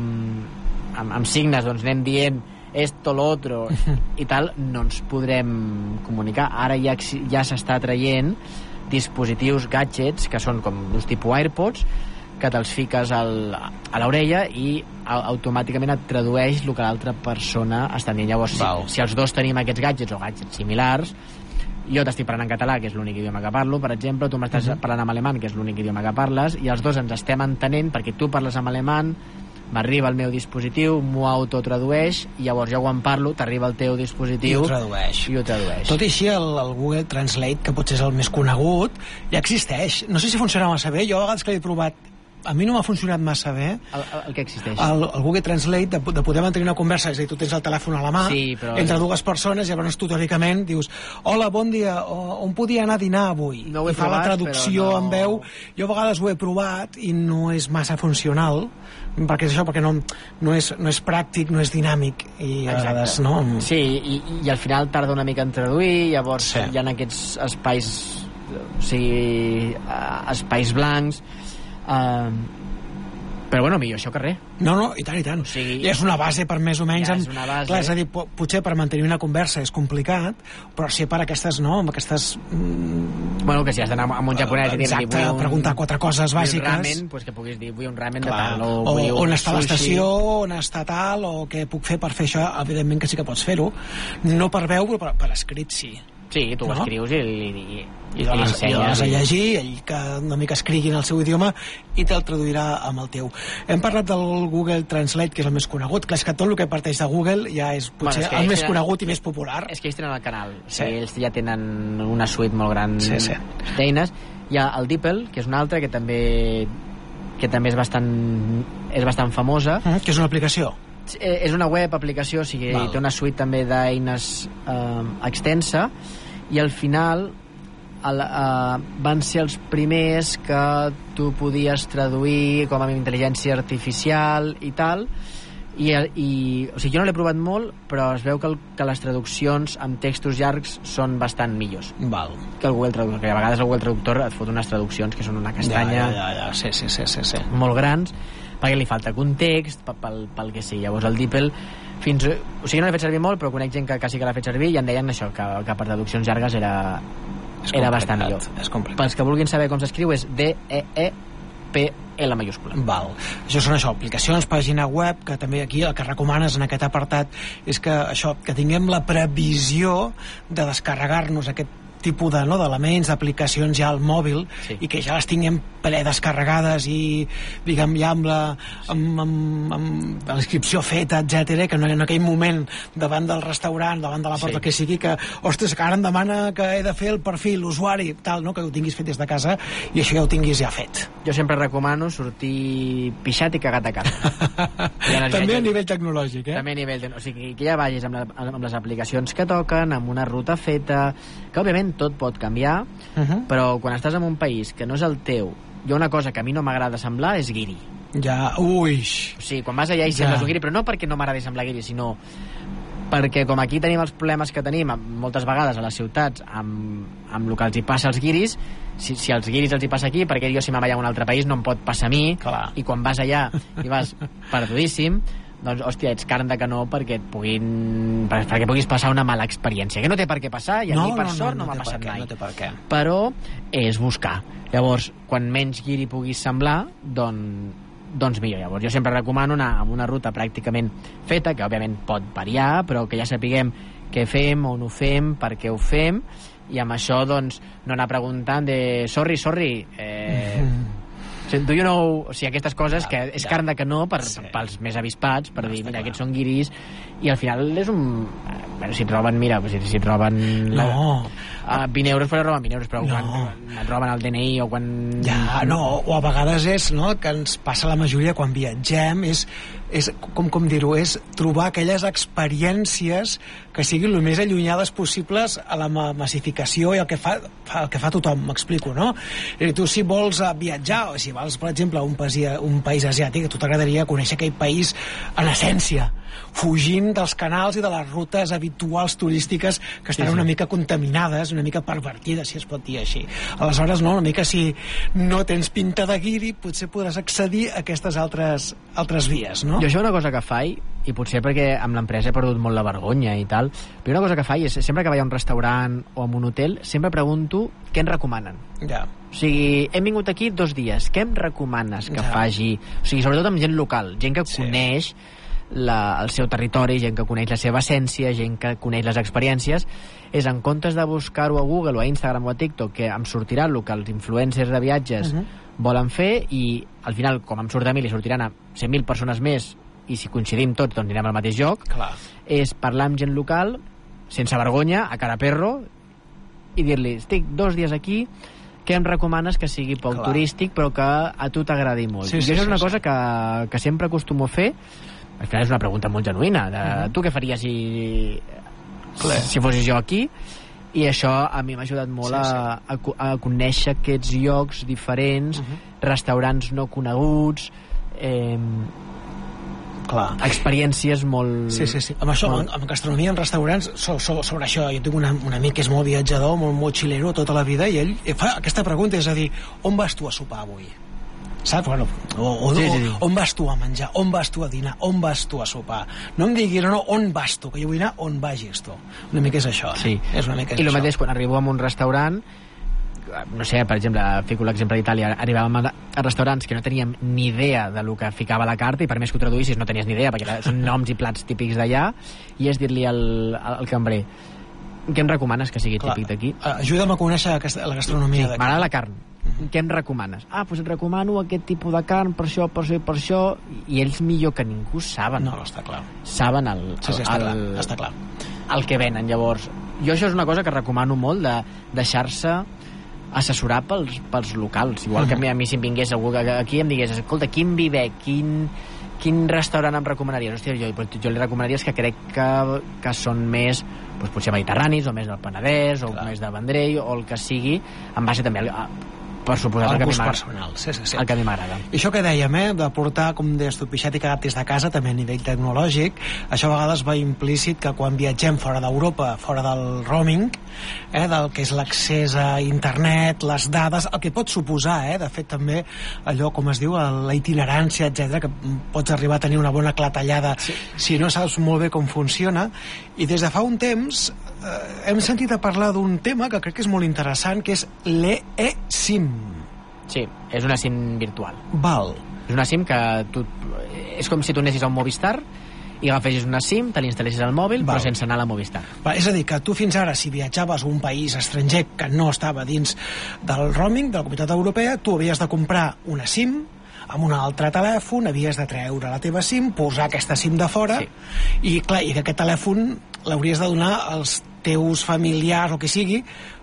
[SPEAKER 4] amb signes doncs anem dient esto, lo otro i tal, no ens podrem comunicar. Ara ja s'està traient dispositius, gadgets, que són com uns tipus AirPods, que te'ls fiques a l'orella i automàticament et tradueix el que l'altra persona està dient. Llavors, si els dos tenim aquests gadgets o gadgets similars, jo t'estic parlant en català, que és l'únic idioma que parlo, per exemple, tu m'estàs parlant en alemany, que és l'únic idioma que parles, i els dos ens estem entenent perquè tu parles en alemany, m'arriba al meu dispositiu, m'ho autotradueix, i llavors jo quan parlo t'arriba al teu dispositiu i ho tradueix.
[SPEAKER 3] Tot i així, el Google Translate, que potser és el més conegut, ja existeix. No sé si funciona massa bé, jo a vegades que l'he provat a mi no m'ha funcionat massa bé.
[SPEAKER 4] El que existeix?
[SPEAKER 3] El Google Translate, de poder mantenir una conversa, és a dir, tu tens el telèfon a la mà, entre dues persones, i llavors tu teòricament dius, hola, bon dia, on podia anar a dinar avui?
[SPEAKER 4] No ho he
[SPEAKER 3] I fa
[SPEAKER 4] provat,
[SPEAKER 3] la traducció en veu. Jo a vegades ho he provat i no és massa funcional, perquè és això, perquè no és pràctic, no és dinàmic, i a vegades no...
[SPEAKER 4] Sí, i al final tarda una mica en traduir, llavors hi ha aquests espais, o sigui, espais blancs, però bueno, millor això que res.
[SPEAKER 3] No, i tant. O sigui, i és una base per més o menys...
[SPEAKER 4] Ja és una base.
[SPEAKER 3] Clar, és a dir, potser per mantenir una conversa és complicat, però sí per aquestes, no? Amb aquestes...
[SPEAKER 4] Bueno, que si has d'anar amb un japonès i
[SPEAKER 3] dir-li... preguntar 4 coses bàsiques.
[SPEAKER 4] Vull un ramen, pues que puguis dir, vull un ramen de tal,
[SPEAKER 3] o on està l'estació, on està tal, o què puc fer per fer això. Evidentment que sí que pots fer-ho. No per veu, però per escrit sí.
[SPEAKER 4] Sí, tu ho escrius i li
[SPEAKER 3] ensenyes. I l'has a llegir, ell que una mica escrigui en el seu idioma i te'l traduirà amb el teu. Hem parlat del Google Translate, que és el més conegut. Clar, és que tot el que parteix de Google ja és potser el més conegut i més popular.
[SPEAKER 4] És que ells tenen el canal. Sí. Ells ja tenen una suite molt gran d'eines. Hi ha el DeepL, que és una altra, que també és bastant famosa.
[SPEAKER 3] Que és una aplicació.
[SPEAKER 4] És una web aplicació, o sigui, té una suite també d'eines extensa, i al final van ser els primers que tu podies traduir com amb intel·ligència artificial i tal, o sigui, jo no l'he provat molt, però es veu que les traduccions amb textos llargs són bastant millors que el Google Traductor, que a vegades el Google Traductor et fot unes traduccions que són una castanya
[SPEAKER 3] sí.
[SPEAKER 4] molt grans, perquè li falta context, pel que sigui. Llavors el DeepL, o sigui, no l'he fet servir molt, però conec gent que sí que l'ha fet servir i em deien això, que per traduccions llargues era bastant millor. Pels que vulguin saber com s'escriu és DEEPL majúscula.
[SPEAKER 3] Això són aplicacions, pàgina web, que també aquí el que recomanes en aquest apartat és que tinguem la previsió de descarregar-nos aquest tipus d'elements, d'aplicacions ja al mòbil, i que ja les tinguem predescarregades i, diguem, ja amb la inscripció feta, etc, que no en aquell moment davant del restaurant, davant de la porta que sigui, que, ostres, que ara em demana que he de fer el perfil, l'usuari, tal, no? Que ho tinguis fet des de casa i això ja ho tinguis ja fet.
[SPEAKER 4] Jo sempre recomano sortir pixat i cagat a casa.
[SPEAKER 3] També a nivell tecnològic,
[SPEAKER 4] També a nivell o sigui, que ja vagis amb les aplicacions que toquen, amb una ruta feta, que òbviament tot pot canviar, però quan estàs en un país que no és el teu, hi ha una cosa que a mi no m'agrada semblar, és guiri.
[SPEAKER 3] O
[SPEAKER 4] sigui, quan vas allà i sembles un guiri, però no perquè no m'agradi semblar guiri, sinó perquè com aquí tenim els problemes que tenim moltes vegades a les ciutats amb el que els hi passa als guiris, si als guiris els hi passa aquí, perquè jo si me'n vaig a un altre país no em pot passar a mi, i quan vas allà i vas perdudíssim, doncs, hòstia, ets carn de canó perquè puguis passar una mala experiència, que no té per què passar, i a mi per sort no m'ha passat mai.
[SPEAKER 3] No té per què.
[SPEAKER 4] Però és buscar. Llavors, quan menys guiri puguis semblar, doncs millor. Llavors, jo sempre recomano anar amb una ruta pràcticament feta, que òbviament pot variar, però que ja sapiguem què fem, on ho fem, per què ho fem, i amb això, doncs, no anar preguntant de sorry, do you know, o sigui, aquestes coses que és carn de canó pels més avispats, per dir, mira, aquests són guiris, i al final és un... Bueno, si et roben, mira, si et roben 20 euros, però roben 20 euros, però quan et roben el DNI o quan...
[SPEAKER 3] O a vegades és, no?, que ens passa la majoria quan viatgem, és com dir-ho, és trobar aquelles experiències que siguin el més allunyades possibles a la massificació i el que fa tothom, m'explico, no? I tu, si vols viatjar, o si vols, per exemple, a un país asiàtic, a tu t'agradaria conèixer aquell país en essència, fugint dels canals i de les rutes habituals turístiques que estan una mica contaminades, una mica pervertides, si es pot dir així. Aleshores, no, una mica si no tens pinta de guiri, potser podràs accedir a aquestes altres vies, no?
[SPEAKER 4] Jo això una cosa que faig, i potser perquè amb l'empresa he perdut molt la vergonya i tal, però una cosa que faig és, sempre que vaig a un restaurant o a un hotel, sempre pregunto què em recomanen.
[SPEAKER 3] Ja.
[SPEAKER 4] O sigui, hem vingut aquí 2 dies, què em recomanes que faci? O sigui, sobretot amb gent local, gent que coneix el seu territori, gent que coneix la seva essència, gent que coneix les experiències, és en comptes de buscar-ho a Google o a Instagram o a TikTok, que em sortirà el que els influencers de viatges volen fer, i al final, com em surt a mi, li sortiran a 100.000 persones més, i si coincidim tots, doncs anirem al mateix lloc.
[SPEAKER 3] Clar.
[SPEAKER 4] És parlar amb gent local, sense vergonya, a cara perro, i dir-li, estic 2 dies aquí, què em recomanes que sigui poc turístic, però que a tu t'agradi molt? I això és una cosa que sempre acostumo a fer. Al final és una pregunta molt genuïna, tu què faries si fossis jo aquí? I això a mi m'ha ajudat molt a conèixer aquests llocs diferents, restaurants no coneguts, experiències molt...
[SPEAKER 3] Sí. Amb això, amb gastronomia en restaurants, sobre això, jo tinc un amic que és molt viatjador, molt motxilero tota la vida, i ell fa aquesta pregunta, és a dir, on vas tu a sopar avui? Saps? Bueno, on vas tu a menjar, on vas tu a dinar, on vas tu a sopar. No em diguis, no, on vas tu, que jo vull anar on vagis tu. Una mica és això.
[SPEAKER 4] Sí.
[SPEAKER 3] És una mica
[SPEAKER 4] I el mateix, quan arribo a un restaurant, no sé, per exemple, fico l'exemple d'Itàlia, arribàvem a restaurants que no teníem ni idea de lo que ficava a la carta, i per més que ho traduïssis no tenies ni idea, perquè són noms i plats típics d'allà, i és dir-li al cambrer, què em recomanes que sigui típic d'aquí?
[SPEAKER 3] Ajuda'm a conèixer la gastronomia d'aquí.
[SPEAKER 4] M'agrada la carn. Què em recomanes? Doncs et recomano aquest tipus de carn, per això, i ells millor que ningú saben.
[SPEAKER 3] No, està clar.
[SPEAKER 4] Saben
[SPEAKER 3] està clar.
[SPEAKER 4] El que venen. Llavors, jo això és una cosa que recomano molt, de deixar-se assessorar pels locals. Igual que a mi si em vingués algú aquí i em digués, escolta, quin viver, quin restaurant em recomanaries? Hòstia, jo li recomanaria els que crec que són més, potser mediterranis, o més del Penedès, o més de Vendrell, o el que sigui, en base també per suposar
[SPEAKER 3] el gust personal. Sí.
[SPEAKER 4] El que a mi m'agrada.
[SPEAKER 3] I això que dèiem, de portar, com deies tu, pixat i quedat des de casa, també a nivell tecnològic, això a vegades va implícit que quan viatgem fora d'Europa, fora del roaming, del que és l'accés a internet, les dades, el que pot suposar, de fet també allò, com es diu, la itinerància, etc, que pots arribar a tenir una bona clatellada si no saps molt bé com funciona. I des de fa un temps hem sentit a parlar d'un tema que crec que és molt interessant, que és l'eSIM.
[SPEAKER 4] Sí, és una SIM virtual.
[SPEAKER 3] Val.
[SPEAKER 4] És una SIM que és com si tu anessis a un Movistar i agafessis una SIM, te l'instal·lessis al mòbil, però sense anar a la Movistar.
[SPEAKER 3] És a dir, que tu fins ara, si viatjaves a un país estranger que no estava dins del roaming, de la Comunitat Europea, tu havies de comprar una SIM amb un altre telèfon, havies de treure la teva SIM, posar aquesta SIM de fora, i clar, i que aquest telèfon l'hauries de donar als teus familiars o que sigui,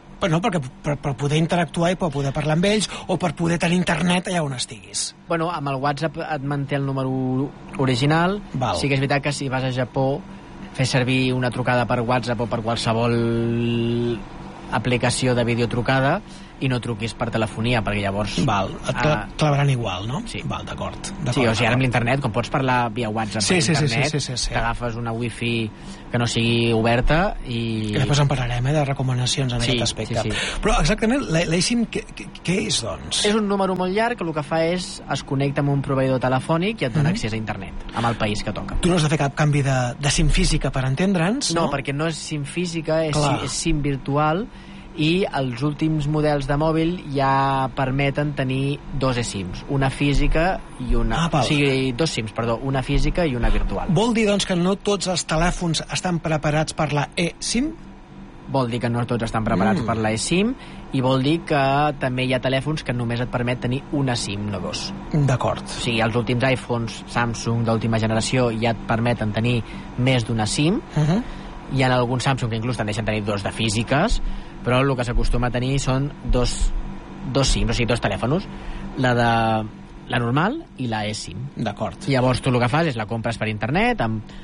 [SPEAKER 3] per poder interactuar i per poder parlar amb ells, o per poder tenir internet allà on estiguis.
[SPEAKER 4] Bueno, amb el WhatsApp et manté el número original. Sí que és veritat que si vas a Japó, fer servir una trucada per WhatsApp o per qualsevol aplicació de videotrucada i no truquis per telefonia, perquè llavors...
[SPEAKER 3] Val, et clavaran igual, no?
[SPEAKER 4] Sí.
[SPEAKER 3] Val, d'acord.
[SPEAKER 4] Sí, o sigui, ara amb l'internet, com pots parlar via WhatsApp per internet,
[SPEAKER 3] sí.
[SPEAKER 4] t'agafes una wifi que no sigui oberta i...
[SPEAKER 3] Que després en parlarem, de recomanacions en aquest aspecte.
[SPEAKER 4] Sí.
[SPEAKER 3] Però exactament, l'eSIM què és, doncs?
[SPEAKER 4] És un número molt llarg que el que fa és es connecta amb un proveïdor telefònic i et dona accés a internet, amb el país que toca.
[SPEAKER 3] Tu no has de fer cap canvi de SIM física per entendre'ns, no?
[SPEAKER 4] No, perquè no és SIM física, és SIM virtual, i els últims models de mòbil ja permeten tenir dos eSIMs, una física i una... O sigui, dos SIMs, perdó, una física i una virtual.
[SPEAKER 3] Vol dir, doncs, que no tots els telèfons estan preparats per la eSIM?
[SPEAKER 4] Vol dir que no tots estan preparats per la eSIM, i vol dir que també hi ha telèfons que només et permet tenir una SIM, no dos.
[SPEAKER 3] D'acord.
[SPEAKER 4] O sigui, els últims iPhones Samsung d'última generació ja et permeten tenir més d'una SIM. Hi ha alguns Samsung que inclús te'n deixen tenir dos de físiques, però el que s'acostuma a tenir són dos SIMs, o sigui, dos telèfons, la normal i la eSIM.
[SPEAKER 3] D'acord.
[SPEAKER 4] Llavors tu el que fas és la compres per internet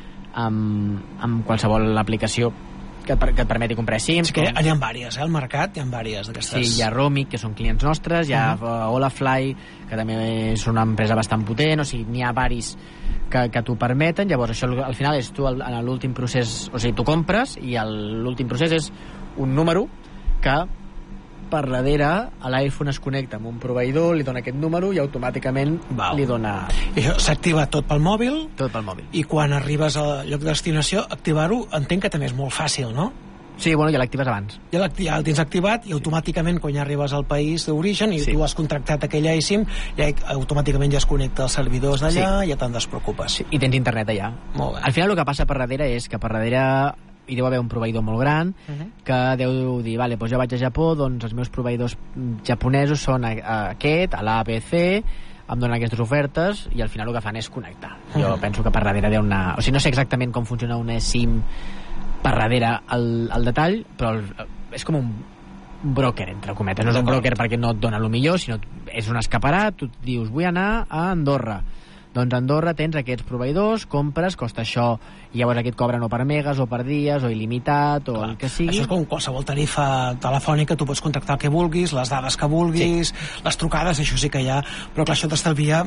[SPEAKER 4] amb qualsevol aplicació que et permeti comprar SIMs.
[SPEAKER 3] És que n'hi ha vàries, al mercat hi ha vàries d'aquestes.
[SPEAKER 4] Sí, hi ha Romic, que són clients nostres, hi ha Olafly, que també és una empresa bastant potent, o sigui, n'hi ha varis que t'ho permeten. Llavors això al final és tu en l'últim procés, o sigui, tu compres i l'últim procés és un número que per darrere l'iPhone es connecta amb un proveïdor, li dona aquest número i automàticament li dona...
[SPEAKER 3] I això s'activa tot pel mòbil?
[SPEAKER 4] Tot pel mòbil.
[SPEAKER 3] I quan arribes al lloc de destinació, activar-ho entenc que també és molt fàcil, no?
[SPEAKER 4] Sí, bueno, ja l'actives abans.
[SPEAKER 3] Ja el tens activat i automàticament quan ja arribes al país d'origen i tu has contractat aquella eSIM, ja automàticament ja es connecta als servidors d'allà i ja te'n despreocupes.
[SPEAKER 4] I tens internet allà.
[SPEAKER 3] Molt bé.
[SPEAKER 4] Al final el que passa per darrere és que per darrere hi deu haver un proveïdor molt gran que deu dir, vale, doncs jo vaig a Japó, doncs els meus proveïdors japonesos són aquest, a l'ABC, em donen aquestes ofertes i al final el que fan és connectar. Jo penso que per darrere deu anar... O sigui, no sé exactament com funciona una SIM per darrere el detall, però és com un broker, entre cometes. No és un broker perquè no et dona el millor, sinó és un escaparat, tu dius, vull anar a Andorra. Doncs a Andorra tens aquests proveïdors, compres, costa això, i llavors aquest cobren o per megas, o per dies, o il·limitat, o el que sigui.
[SPEAKER 3] Això és com qualsevol tarifa telefònica, tu pots contractar el que vulguis, les dades que vulguis, les trucades, això sí que hi ha, però clar, això t'estalvia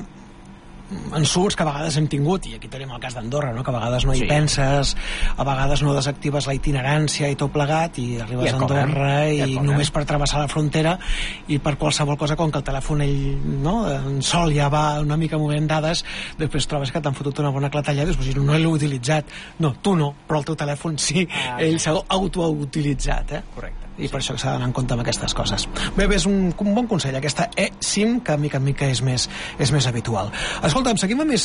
[SPEAKER 3] ensurts que a vegades hem tingut, i aquí tenim el cas d'Andorra, no? Que a vegades no hi penses, a vegades no desactives la itinerància i tot plegat, i arribes a Andorra i només per travessar la frontera i per qualsevol cosa, com que el telèfon en sol ja va una mica movent dades, després trobes que t'han fotut una bona clatellada i dius, no l'he utilitzat. No, tu no, però el teu telèfon sí, ell s'ha autoutilitzat.
[SPEAKER 4] Correcte.
[SPEAKER 3] I per això s'ha d'anar en compte amb aquestes coses. Bé, és un bon consell, aquesta eSIM, que mica en mica és més habitual. Escolta'm, seguim amb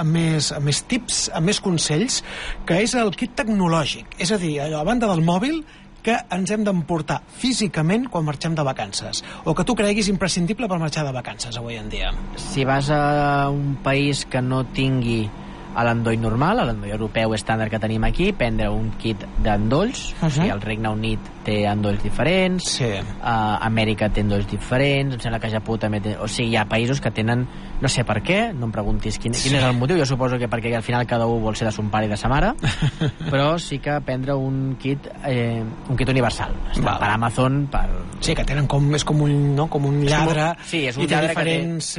[SPEAKER 3] més tips, amb més consells, que és el kit tecnològic. És a dir, a banda del mòbil, que ens hem d'emportar físicament quan marxem de vacances, o que tu creguis imprescindible per marxar de vacances avui en dia.
[SPEAKER 4] Si vas a un país que no tingui a l'endoll normal, a l'endoll europeu estàndard que tenim aquí, prendre un kit d'endolls, o sigui, el Regne Unit té endolls diferents, Amèrica té endolls diferents, em sembla que Japó també té... O sigui, hi ha països que tenen, no sé per què, no em preguntis quin és el motiu, jo suposo que perquè al final cada un vol ser de son pare i de sa mare, però sí que prendre un kit universal, està per Amazon, per...
[SPEAKER 3] Sí, que tenen és com un lladre,
[SPEAKER 4] sí, és un lladre
[SPEAKER 3] diferents...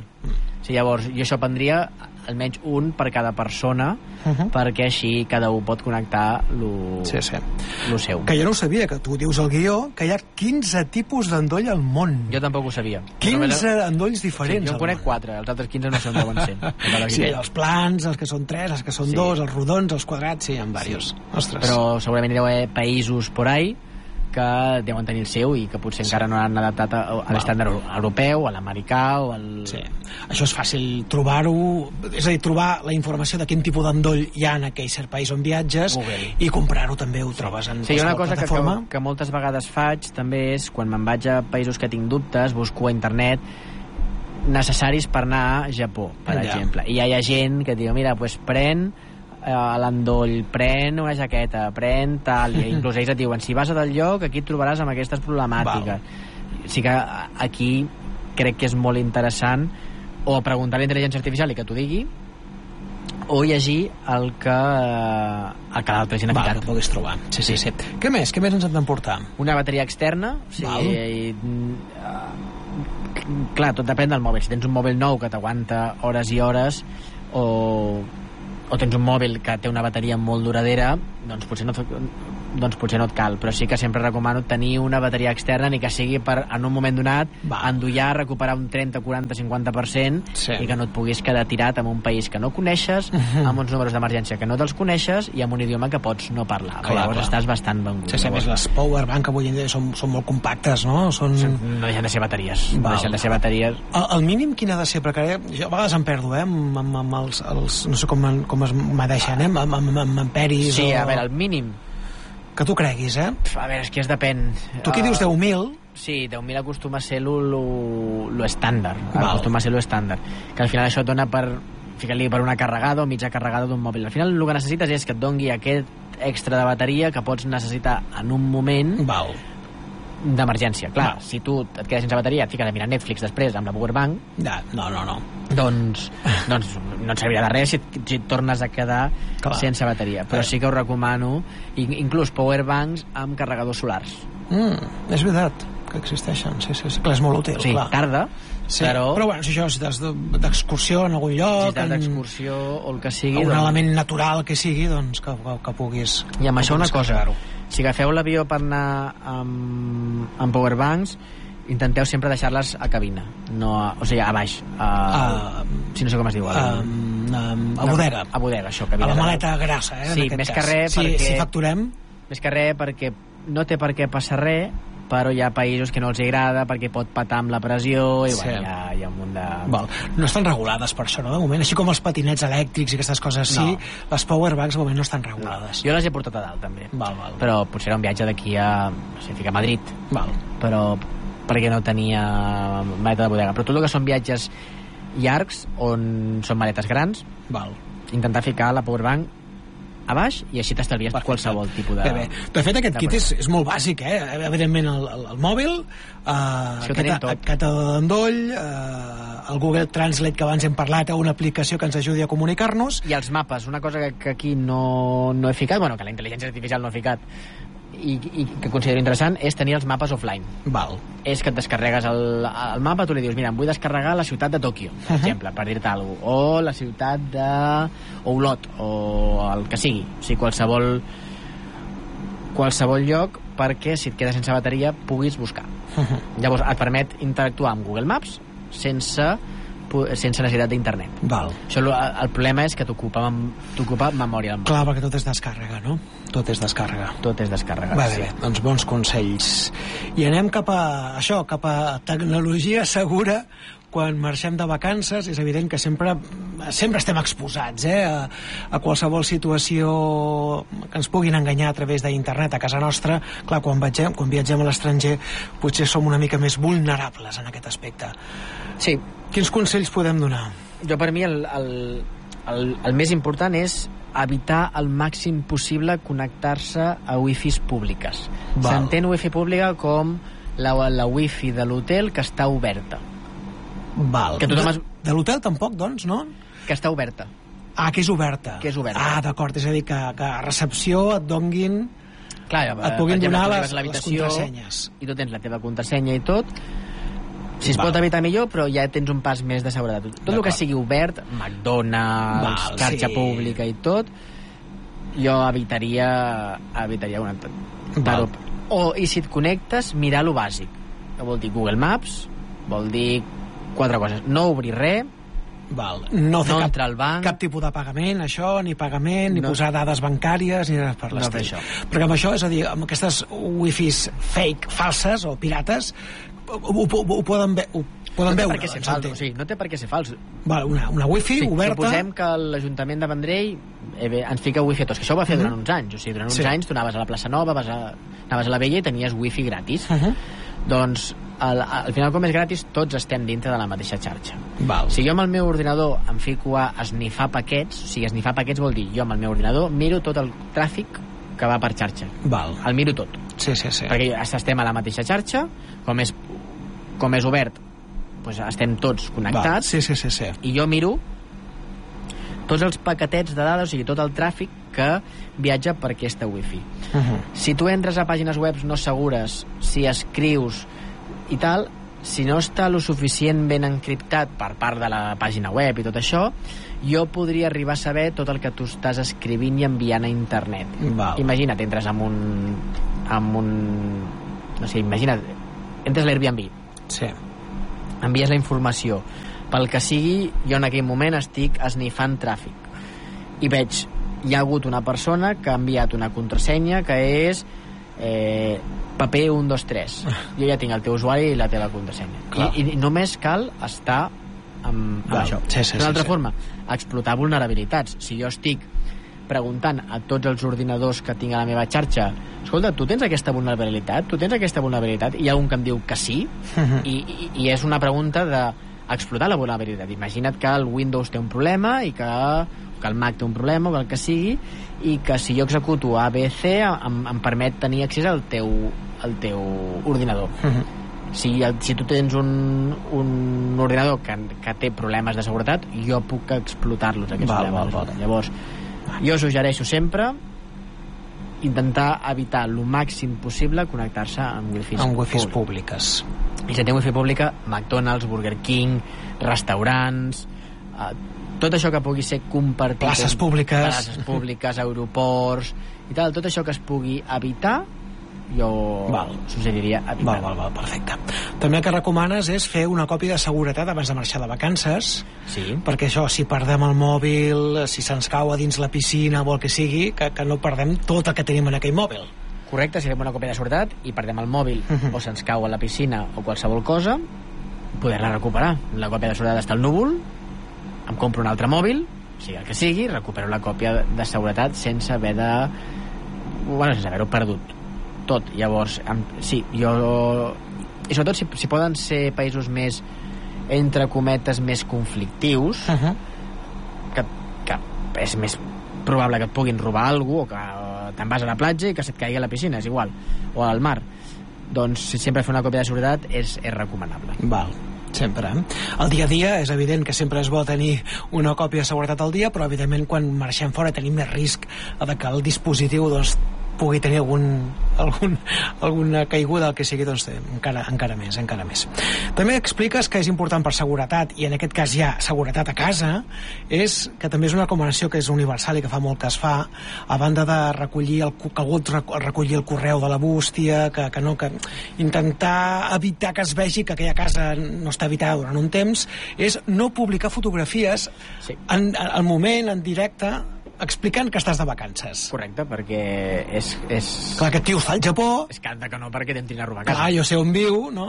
[SPEAKER 4] Sí, llavors jo això prendria almenys un per cada persona, perquè així cada un pot connectar lo seu.
[SPEAKER 3] Que jo no ho sabia, que tu dius al guió que hi ha 15 tipus d'endoll al món.
[SPEAKER 4] Jo tampoc ho sabia.
[SPEAKER 3] 15 endolls diferents.
[SPEAKER 4] Sí, jo en conec 4, els altres 15 no sé on deuen ser.
[SPEAKER 3] Sí, els plans, els que són 3, els que són 2, els rodons, els quadrats, sí, hi ha diversos.
[SPEAKER 4] Però segurament hi deu haver països por ahí que deuen tenir el seu i que potser encara no han adaptat a l'estàndard europeu, a l'americà o al...
[SPEAKER 3] Sí, això és fàcil trobar-ho, és a dir, trobar la informació de quin tipus d'endoll hi ha en aquell cert país on viatges i comprar-ho també ho trobes en
[SPEAKER 4] qualsevol plataforma. Una cosa que moltes vegades faig també és, quan me'n vaig a països que tinc dubtes, busco a internet necessaris per anar a Japó, per exemple. I hi ha gent que diu, mira, doncs pren l'endoll, pren una jaqueta, pren tal, i inclús ells et diuen, si vas a tal lloc, aquí et trobaràs amb aquestes problemàtiques. Sí que aquí crec que és molt interessant o preguntar a la intel·ligència artificial i que t'ho digui, o llegir el que l'altra gent ha ficat.
[SPEAKER 3] Que puguis trobar. Sí. Què més ens hem d'emportar?
[SPEAKER 4] Una bateria externa, clar, tot depèn del mòbil. Si tens un mòbil nou que t'aguanta hores i hores, o tens un mòbil que té una bateria molt duradera, doncs potser no et cal, però sí que sempre recomano tenir una bateria externa, ni que sigui per, en un moment donat, endollar, recuperar un 30, 40, 50%, i que no et puguis quedar tirat en un país que no coneixes, amb uns números d'emergència que no te'ls coneixes i amb un idioma que pots no parlar. Llavors estàs bastant vengut.
[SPEAKER 3] Sí, més les powerbank avui en dia són molt compactes, no?
[SPEAKER 4] No deixen de ser bateries.
[SPEAKER 3] El mínim quin ha de ser? Perquè jo a vegades em perdo, amb els no sé com es medeixen, amb amperis.
[SPEAKER 4] Sí, a veure, el mínim
[SPEAKER 3] que tu creguis,
[SPEAKER 4] A veure, és que depèn.
[SPEAKER 3] Tu aquí dius 10.000?
[SPEAKER 4] Sí, 10.000 acostuma a ser lo estàndard. Acostuma a ser lo estàndard. Que al final això et dona per ficar-li per una carregada o mitja carregada d'un mòbil. Al final el que necessites és que et doni aquest extra de bateria que pots necessitar en un moment d'emergència. Clar, si tu et quedes sense bateria, et fiques a mirar Netflix després amb la powerbank,
[SPEAKER 3] no.
[SPEAKER 4] Doncs no et servirà de res si et tornes a quedar sense bateria. Però sí que us recomano inclús powerbanks amb carregadors solars.
[SPEAKER 3] És veritat que existeixen, sí, clar, és molt útil.
[SPEAKER 4] Sí, tarda,
[SPEAKER 3] però bueno, si això, si estàs d'excursió en algun lloc,
[SPEAKER 4] si estàs d'excursió o el que sigui,
[SPEAKER 3] un element natural que sigui, doncs que puguis.
[SPEAKER 4] I amb això una cosa, si agafeu l'avió per anar amb powerbanks, intenteu sempre deixar-les a cabina, o sigui, a baix, si no sé com es diu,
[SPEAKER 3] a bodega.
[SPEAKER 4] A bodega, això, cabina.
[SPEAKER 3] A la maleta grassa,
[SPEAKER 4] sí, més que res, perquè
[SPEAKER 3] si facturem.
[SPEAKER 4] Més que res, perquè no té per què passar res, però hi ha països que no els agrada perquè pot patar amb la pressió i bueno, hi ha un munt de...
[SPEAKER 3] No estan regulades per això, no? De moment, així com els patinets elèctrics i aquestes coses, sí, les powerbanks de moment no estan regulades.
[SPEAKER 4] Jo les he portat a dalt, també. Però potser era un viatge d'aquí a Madrid. Però perquè no tenia maleta de bodega. Però tot el que són viatges llargs, on són maletes grans, intentar ficar la powerbank a baix i així t'estalvies qualsevol tipus de...
[SPEAKER 3] Bé. De fet, aquest kit és molt bàsic, evidentment el mòbil, aquest endoll, el Google Translate que abans hem parlat, una aplicació que ens ajudi a comunicar-nos.
[SPEAKER 4] I els mapes, una cosa que aquí no he ficat, bueno, que la intel·ligència artificial no ha ficat, i que considero interessant, és tenir els mapes offline. És que et descarregues el mapa, tu li dius, mira, em vull descarregar la ciutat de Tòquio, per exemple, per dir-te alguna cosa, o la ciutat de Olot, o el que sigui, o sigui, qualsevol lloc, perquè si et quedes sense bateria puguis buscar. Llavors et permet interactuar amb Google Maps sense necessitat d'internet. Això, el problema és que t'ocupa memòria.
[SPEAKER 3] Clar, perquè tot és descàrrega, no? Tot és descàrrega. Bé, doncs bons consells. I anem cap a tecnologia segura quan marxem de vacances. És evident que sempre estem exposats a qualsevol situació que ens puguin enganyar a través d'internet a casa nostra. Clar, quan viatgem a l'estranger potser som una mica més vulnerables en aquest aspecte.
[SPEAKER 4] Sí.
[SPEAKER 3] Quins consells podem donar?
[SPEAKER 4] Jo, per mi, el més important és evitar al màxim possible connectar-se a wifis públiques. S'entén wifi pública com la wifi de l'hotel que està oberta.
[SPEAKER 3] Que de l'hotel tampoc, doncs, no?
[SPEAKER 4] Que està oberta.
[SPEAKER 3] Que és oberta. D'acord, és a dir, que a recepció et donguin...
[SPEAKER 4] Clar,
[SPEAKER 3] et puguin donar les contrasenyes.
[SPEAKER 4] I tu tens la teva contrasenya i tot. Si es pot evitar millor, però ja tens un pas més de seguretat. Tot el que sigui obert, McDonald's, xarxa pública i tot, jo evitaria una... I si et connectes, mirar lo bàsic. Que vol dir Google Maps, vol dir 4 coses. No obrir res,
[SPEAKER 3] no fer
[SPEAKER 4] entrar al banc,
[SPEAKER 3] cap tipus de pagament, ni pagament, ni posar dades bancàries, ni res per l'estil. Perquè amb això, és a dir, amb aquestes wifis fake, falses o pirates, ho poden veure.
[SPEAKER 4] No té per què ser fals.
[SPEAKER 3] Una wifi oberta.
[SPEAKER 4] Suposem que l'Ajuntament de Vendrell ens fica wifi a tots, que això ho va fer durant uns anys. O sigui, durant uns anys tu anaves a la plaça Nova, anaves a la Vella i tenies wifi gratis. Doncs al final, com és gratis, tots estem dintre de la mateixa xarxa. Si jo amb el meu ordinador em fico a esnifar paquets, o sigui, esnifar paquets vol dir jo amb el meu ordinador miro tot el tràfic que va per xarxa. El miro tot. Perquè estem a la mateixa xarxa, com és obert, doncs estem tots connectats. I jo miro tots els paquetets de dades, o sigui, tot el tràfic que viatja per aquesta wifi. Si tu entres a pàgines web no segures, si escrius i tal, si no està lo suficient ben encriptat per part de la pàgina web i tot això, jo podria arribar a saber tot el que tu estàs escrivint i enviant a internet. Imagina't, entres amb un no sé, imagina't, entres a l'Airbnb, envies la informació, pel que sigui, jo en aquell moment estic esnifant tràfic i veig, hi ha hagut una persona que ha enviat una contrasenya que és paper 1, 2, 3. Jo ja tinc el teu usuari i la teva contrasenya. I només cal estar amb això. D'una altra forma, explotar vulnerabilitats. Si jo estic preguntant a tots els ordinadors que tinc a la meva xarxa, escolta, tu tens aquesta vulnerabilitat? Tu tens aquesta vulnerabilitat? I hi ha un que em diu que sí, i és una pregunta d'explotar la vulnerabilitat. Imagina't que el Windows té un problema i que el Mac té un problema o el que sigui, i que si jo executo ABC em permet tenir accés al teu ordinador. Si tu tens un ordinador que té problemes de seguretat, jo puc explotar-los, aquests problemes. Llavors, jo suggereixo sempre intentar evitar el màxim possible connectar-se amb wifis
[SPEAKER 3] públiques.
[SPEAKER 4] I si té wifi pública, McDonald's, Burger King, restaurants, tot això que pugui ser compartit,
[SPEAKER 3] places públiques,
[SPEAKER 4] aeroports i tal, tot això que es pugui evitar, jo suggeriria evitar.
[SPEAKER 3] Perfecte. També el que recomanes és fer una còpia de seguretat abans de marxar de vacances, perquè això, si perdem el mòbil, si se'ns cau a dins la piscina o el que sigui, que no perdem tot el que tenim en aquell mòbil.
[SPEAKER 4] Correcte, si fem una còpia de seguretat i perdem el mòbil o se'ns cau a la piscina o qualsevol cosa, poder-la recuperar. La còpia de seguretat està al núvol, em compro un altre mòbil, sigui el que sigui, recupero la còpia de seguretat sense haver-ho perdut tot. Llavors, sí, jo... I sobretot si poden ser països més, entre cometes, més conflictius, que és més probable que et puguin robar alguna cosa, o que te'n vas a la platja i que se't caigui a la piscina, és igual, o al mar. Doncs sempre fer una còpia de seguretat és recomanable.
[SPEAKER 3] Sempre. El dia a dia és evident que sempre és bo tenir una còpia de seguretat al dia, però evidentment quan marxem fora tenim més risc de que el dispositiu pugui tenir alguna caiguda, el que sigui, doncs encara més. També expliques que és important per seguretat, i en aquest cas hi ha seguretat a casa, és que també és una recomanació que és universal i que fa molt que es fa, a banda de recollir el correu de la bústia, que intentar evitar que es vegi que aquella casa no està habitada durant un temps, és no publicar fotografies al moment, en directe, explicant que estàs de vacances.
[SPEAKER 4] Correcte, perquè és...
[SPEAKER 3] Clar, aquest tio està al Japó...
[SPEAKER 4] És canta que no, perquè t'entrin a robar casa.
[SPEAKER 3] Clar, jo sé on viu, no?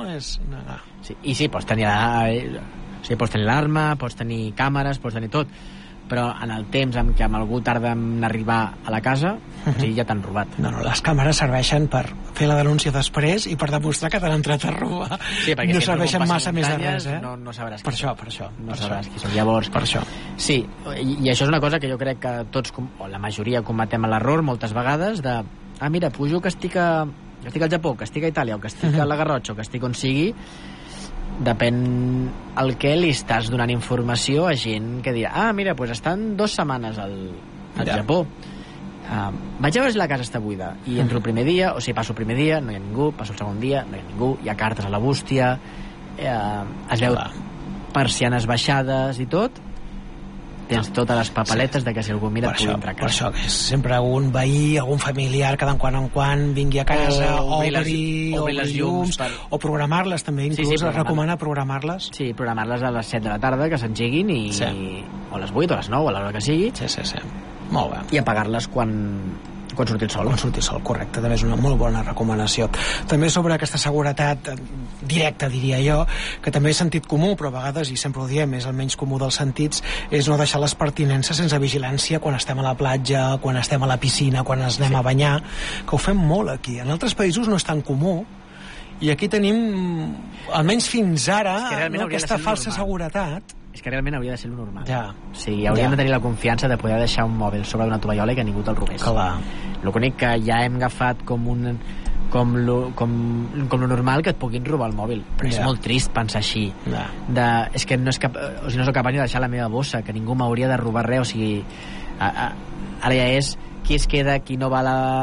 [SPEAKER 4] I sí, pots tenir l'arma, pots tenir càmeres, pots tenir tot, però en el temps en què algú tarda en arribar a la casa, ja t'han robat.
[SPEAKER 3] No, les càmeres serveixen per fer la denúncia després i per demostrar que t'han entrat a robar.
[SPEAKER 4] Sí, perquè
[SPEAKER 3] no serveixen massa més de res,
[SPEAKER 4] no sabràs
[SPEAKER 3] per això.
[SPEAKER 4] No sabràs qui són. Llavors,
[SPEAKER 3] per això.
[SPEAKER 4] Sí, i això és una cosa que jo crec que tots, o la majoria, cometem l'error moltes vegades de, mira, pujo que estic al Japó, que estic a Itàlia, o que estic a la Garrotxa, o que estic on sigui. Depèn el que li estàs donant informació a gent que dirà, mira, doncs estan 2 setmanes al Japó, vaig a veure si la casa està buida, i entro el primer dia, o sigui, passo el primer dia, no hi ha ningú, passo el segon dia, no hi ha ningú, hi ha cartes a la bústia, es veu persianes baixades i tot, tens totes les papeletes de que si algú mira pugui entrar a casa.
[SPEAKER 3] Per això que és sempre algun veí, algun familiar que de quan en quan vingui a casa, obrir les llums, o programar-les també, inclús es recomana programar-les.
[SPEAKER 4] Sí, programar-les a les 7 de la tarda, que s'engeguin, o a les 8 o a les 9, a l'hora que sigui.
[SPEAKER 3] Sí. Molt bé.
[SPEAKER 4] I apagar-les quan surti el sol.
[SPEAKER 3] Quan surti el sol, correcte. També és una molt bona recomanació. També sobre aquesta seguretat directa, diria jo, que també és sentit comú, però a vegades, i sempre ho diem, és el menys comú dels sentits, és no deixar les pertinences sense vigilància quan estem a la platja, quan estem a la piscina, quan ens anem a banyar, que ho fem molt aquí. En altres països no és tan comú, i aquí tenim, almenys fins ara, aquesta falsa seguretat.
[SPEAKER 4] És que realment hauria de ser lo normal.
[SPEAKER 3] Sí,
[SPEAKER 4] hauríem de tenir la confiança de poder deixar un mòbil sobre d'una tovallola i que ningú te'l robés.
[SPEAKER 3] Clar.
[SPEAKER 4] L'únic que ja hem agafat com lo normal que et puguin robar el mòbil, però és molt trist pensar així. És que no és no soc capaç ni de deixar la meva bossa, que ningú m'hauria de robar res. O sigui, ara ja és qui es queda, qui no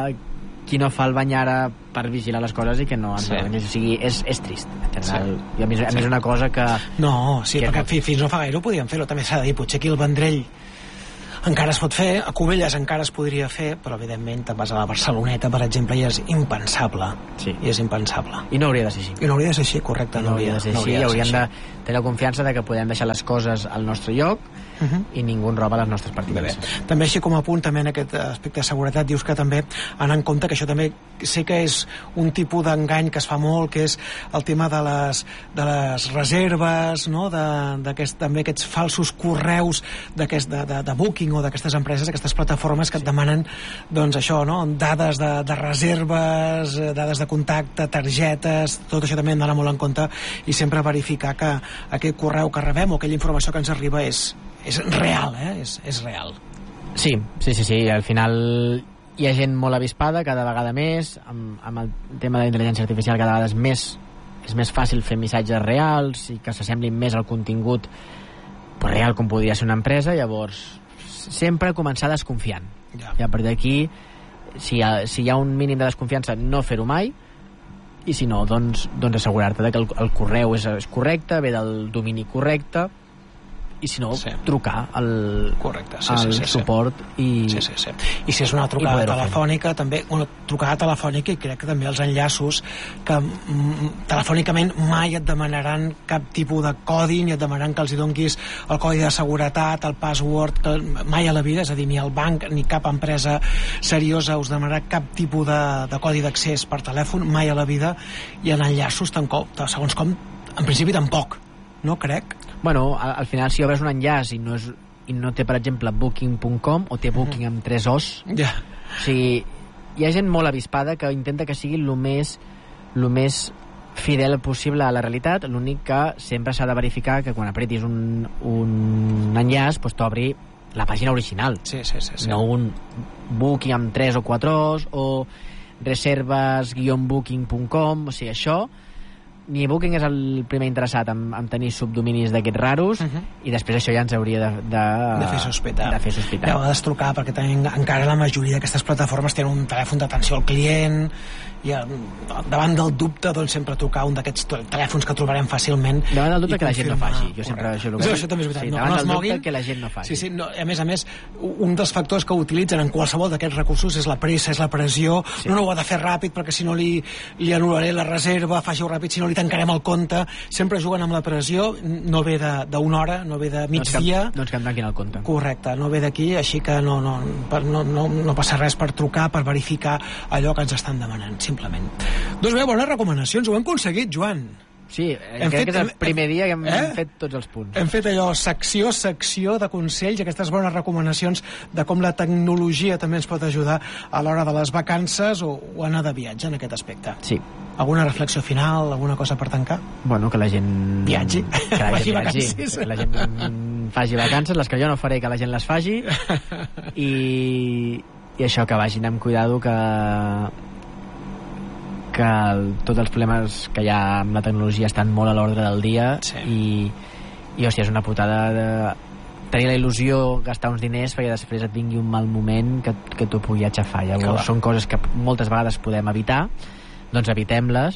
[SPEAKER 4] fa el bany ara per vigilar les coses i que no ens o sigui, és trist. I a més és una cosa que...
[SPEAKER 3] No, sí, perquè fins no fa gaire ho podíem fer-ho, també s'ha de dir, potser aquí al Vendrell encara es pot fer, a Cubelles encara es podria fer, però evidentment te'n vas a la Barceloneta, per exemple, i és impensable.
[SPEAKER 4] Sí.
[SPEAKER 3] I és impensable.
[SPEAKER 4] I no hauria de ser així.
[SPEAKER 3] I no hauria de ser així, correcte.
[SPEAKER 4] No hauria de ser així, hauríem de tenir la confiança de que podem deixar les coses al nostre lloc i ningú en roba les nostres partides.
[SPEAKER 3] També així com a punt, també en aquest aspecte de seguretat, dius que també anar en compte que això també sé que és un tipus d'engany que es fa molt, que és el tema de les reserves, no? També aquests falsos correus de Booking o d'aquestes empreses, aquestes plataformes que et demanen, doncs això, no? Dades de reserves, dades de contacte, targetes, tot això també hem d'anar molt en compte i sempre verificar que aquell correu que rebem o aquella informació que ens arriba és real, és real.
[SPEAKER 4] Sí, al final hi ha gent molt avispada cada vegada més amb el tema de la intel·ligència artificial. Cada vegada és més fàcil fer missatges reals i que s'assemblin més al contingut real com podria ser una empresa. Llavors sempre començar desconfiant i a partir d'aquí si hi ha un mínim de desconfiança no fer-ho mai, i si no doncs assegurar-te que el correu és correcte, ve del domini correcte, i si no, trucar al suport i
[SPEAKER 3] si és una trucada telefònica també, trucada telefònica, i crec que també els enllaços que telefònicament mai et demanaran cap tipus de codi, ni et demanaran que els hi donguis el codi de seguretat, el password, que mai a la vida, és a dir, ni el banc ni cap empresa seriosa us demanarà cap tipus de codi d'accés per telèfon, mai a la vida. I en enllaços segons com, en principi tampoc, no crec.
[SPEAKER 4] Bueno, al final si obres un enllaç i no té, per exemple, booking.com o té booking amb 3 O's, o sigui, hi ha gent molt avispada que intenta que sigui el més fidel possible a la realitat. L'únic que sempre s'ha de verificar que quan apretis un enllaç doncs t'obri la pàgina original, no un booking amb 3 o 4 O's o reserves-booking.com. O sigui, això ni Booking és el primer interessat en tenir subdominis d'aquests raros, i després això ja ens hauria de
[SPEAKER 3] fer sospitar.
[SPEAKER 4] De fer sospitar.
[SPEAKER 3] Ja ho has de trucar, perquè encara la majoria d'aquestes plataformes tenen un telèfon d'atenció al client, i davant del dubte doncs sempre trucar un d'aquests telèfons que trobarem fàcilment.
[SPEAKER 4] Davant del dubte que la gent no faci. Jo sempre
[SPEAKER 3] això també és veritat.
[SPEAKER 4] Davant del dubte que la gent no faci.
[SPEAKER 3] A més, un dels factors que utilitzen en qualsevol d'aquests recursos és la pressa, és la pressió. No ho ha de fer ràpid perquè si no li anul·laré la reserva, faci-ho ràpid, si no li tancarem el compte. Sempre juguen amb la pressió, no ve d'una hora, no ve de migdia.
[SPEAKER 4] Doncs que em tanquin el compte.
[SPEAKER 3] Correcte, no ve d'aquí, així que no passa res per trucar, per verificar allò que ens estan demanant, simplement. Doncs bé, bones recomanacions, ho hem aconseguit, Joan.
[SPEAKER 4] Sí, crec que és el primer dia que hem fet tots els punts.
[SPEAKER 3] Hem fet allò, secció de consells, aquestes bones recomanacions de com la tecnologia també ens pot ajudar a l'hora de les vacances o anar de viatge en aquest aspecte.
[SPEAKER 4] Sí.
[SPEAKER 3] Alguna reflexió final, alguna cosa per tancar?
[SPEAKER 4] Bueno, que la gent
[SPEAKER 3] viatgi,
[SPEAKER 4] faci vacances. Que la gent faci vacances, les que jo no faré, que la gent les faci, i això, que vagin amb cuidado, que tots els problemes que hi ha amb la tecnologia estan molt a l'ordre del dia, i hòstia, és una putada de tenir la il·lusió, gastar uns diners perquè després et vingui un mal moment que t'ho pugui aixafar. Llavors són coses que moltes vegades podem evitar, doncs evitem-les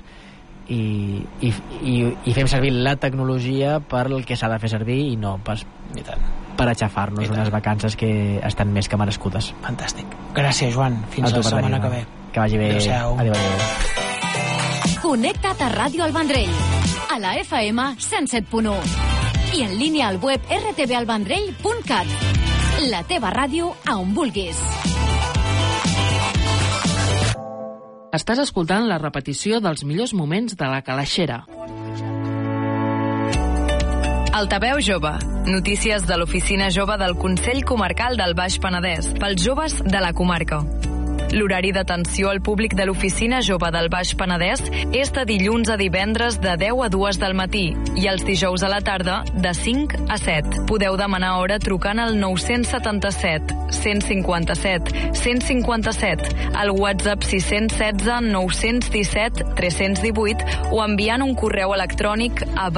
[SPEAKER 4] i fem servir la tecnologia per el que s'ha de fer servir i no per aixafar-nos unes vacances que estan més que merescudes.
[SPEAKER 3] Fantàstic. Gràcies, Joan. Fins la setmana que ve.
[SPEAKER 4] Que vagi bé.
[SPEAKER 3] Adéu.
[SPEAKER 1] Connecta't a Ràdio El Vendrell, a la FM 107.1 i en línia al web rtvalvendrell.cat. La teva ràdio a on vulguis.
[SPEAKER 2] Estàs escoltant la repetició dels millors moments de la Calaixera.
[SPEAKER 5] Altaveu Jove. Notícies de l'Oficina Jove del Consell Comarcal del Baix Penedès pels joves de la comarca. L'horari d'atenció al públic de l'Oficina Jove del Baix Penedès és de dilluns a divendres de 10 a 2 del matí i els dijous a la tarda de 5 a 7. Podeu demanar hora trucant al 977 157 157, al WhatsApp 616 917 318 o enviant un correu electrònic a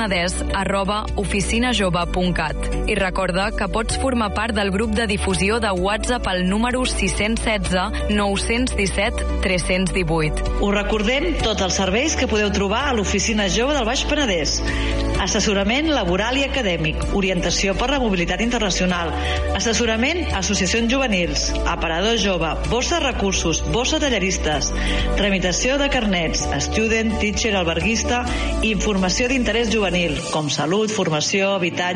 [SPEAKER 5] baixpenedès@oficinajove.cat. I recorda que pots formar part del grup de difusió de WhatsApp al número 616 917 318.
[SPEAKER 6] Us recordem tots els serveis que podeu trobar a l'Oficina Jove del Baix Penedès. Assessorament laboral i acadèmic, orientació per la mobilitat internacional, assessorament a associacions juvenils, aparador jove, borsa de recursos, borsa talleristes, tramitació de carnets, student, teacher, alberguista i informació d'interès juvenil, com salut, formació, habitatge,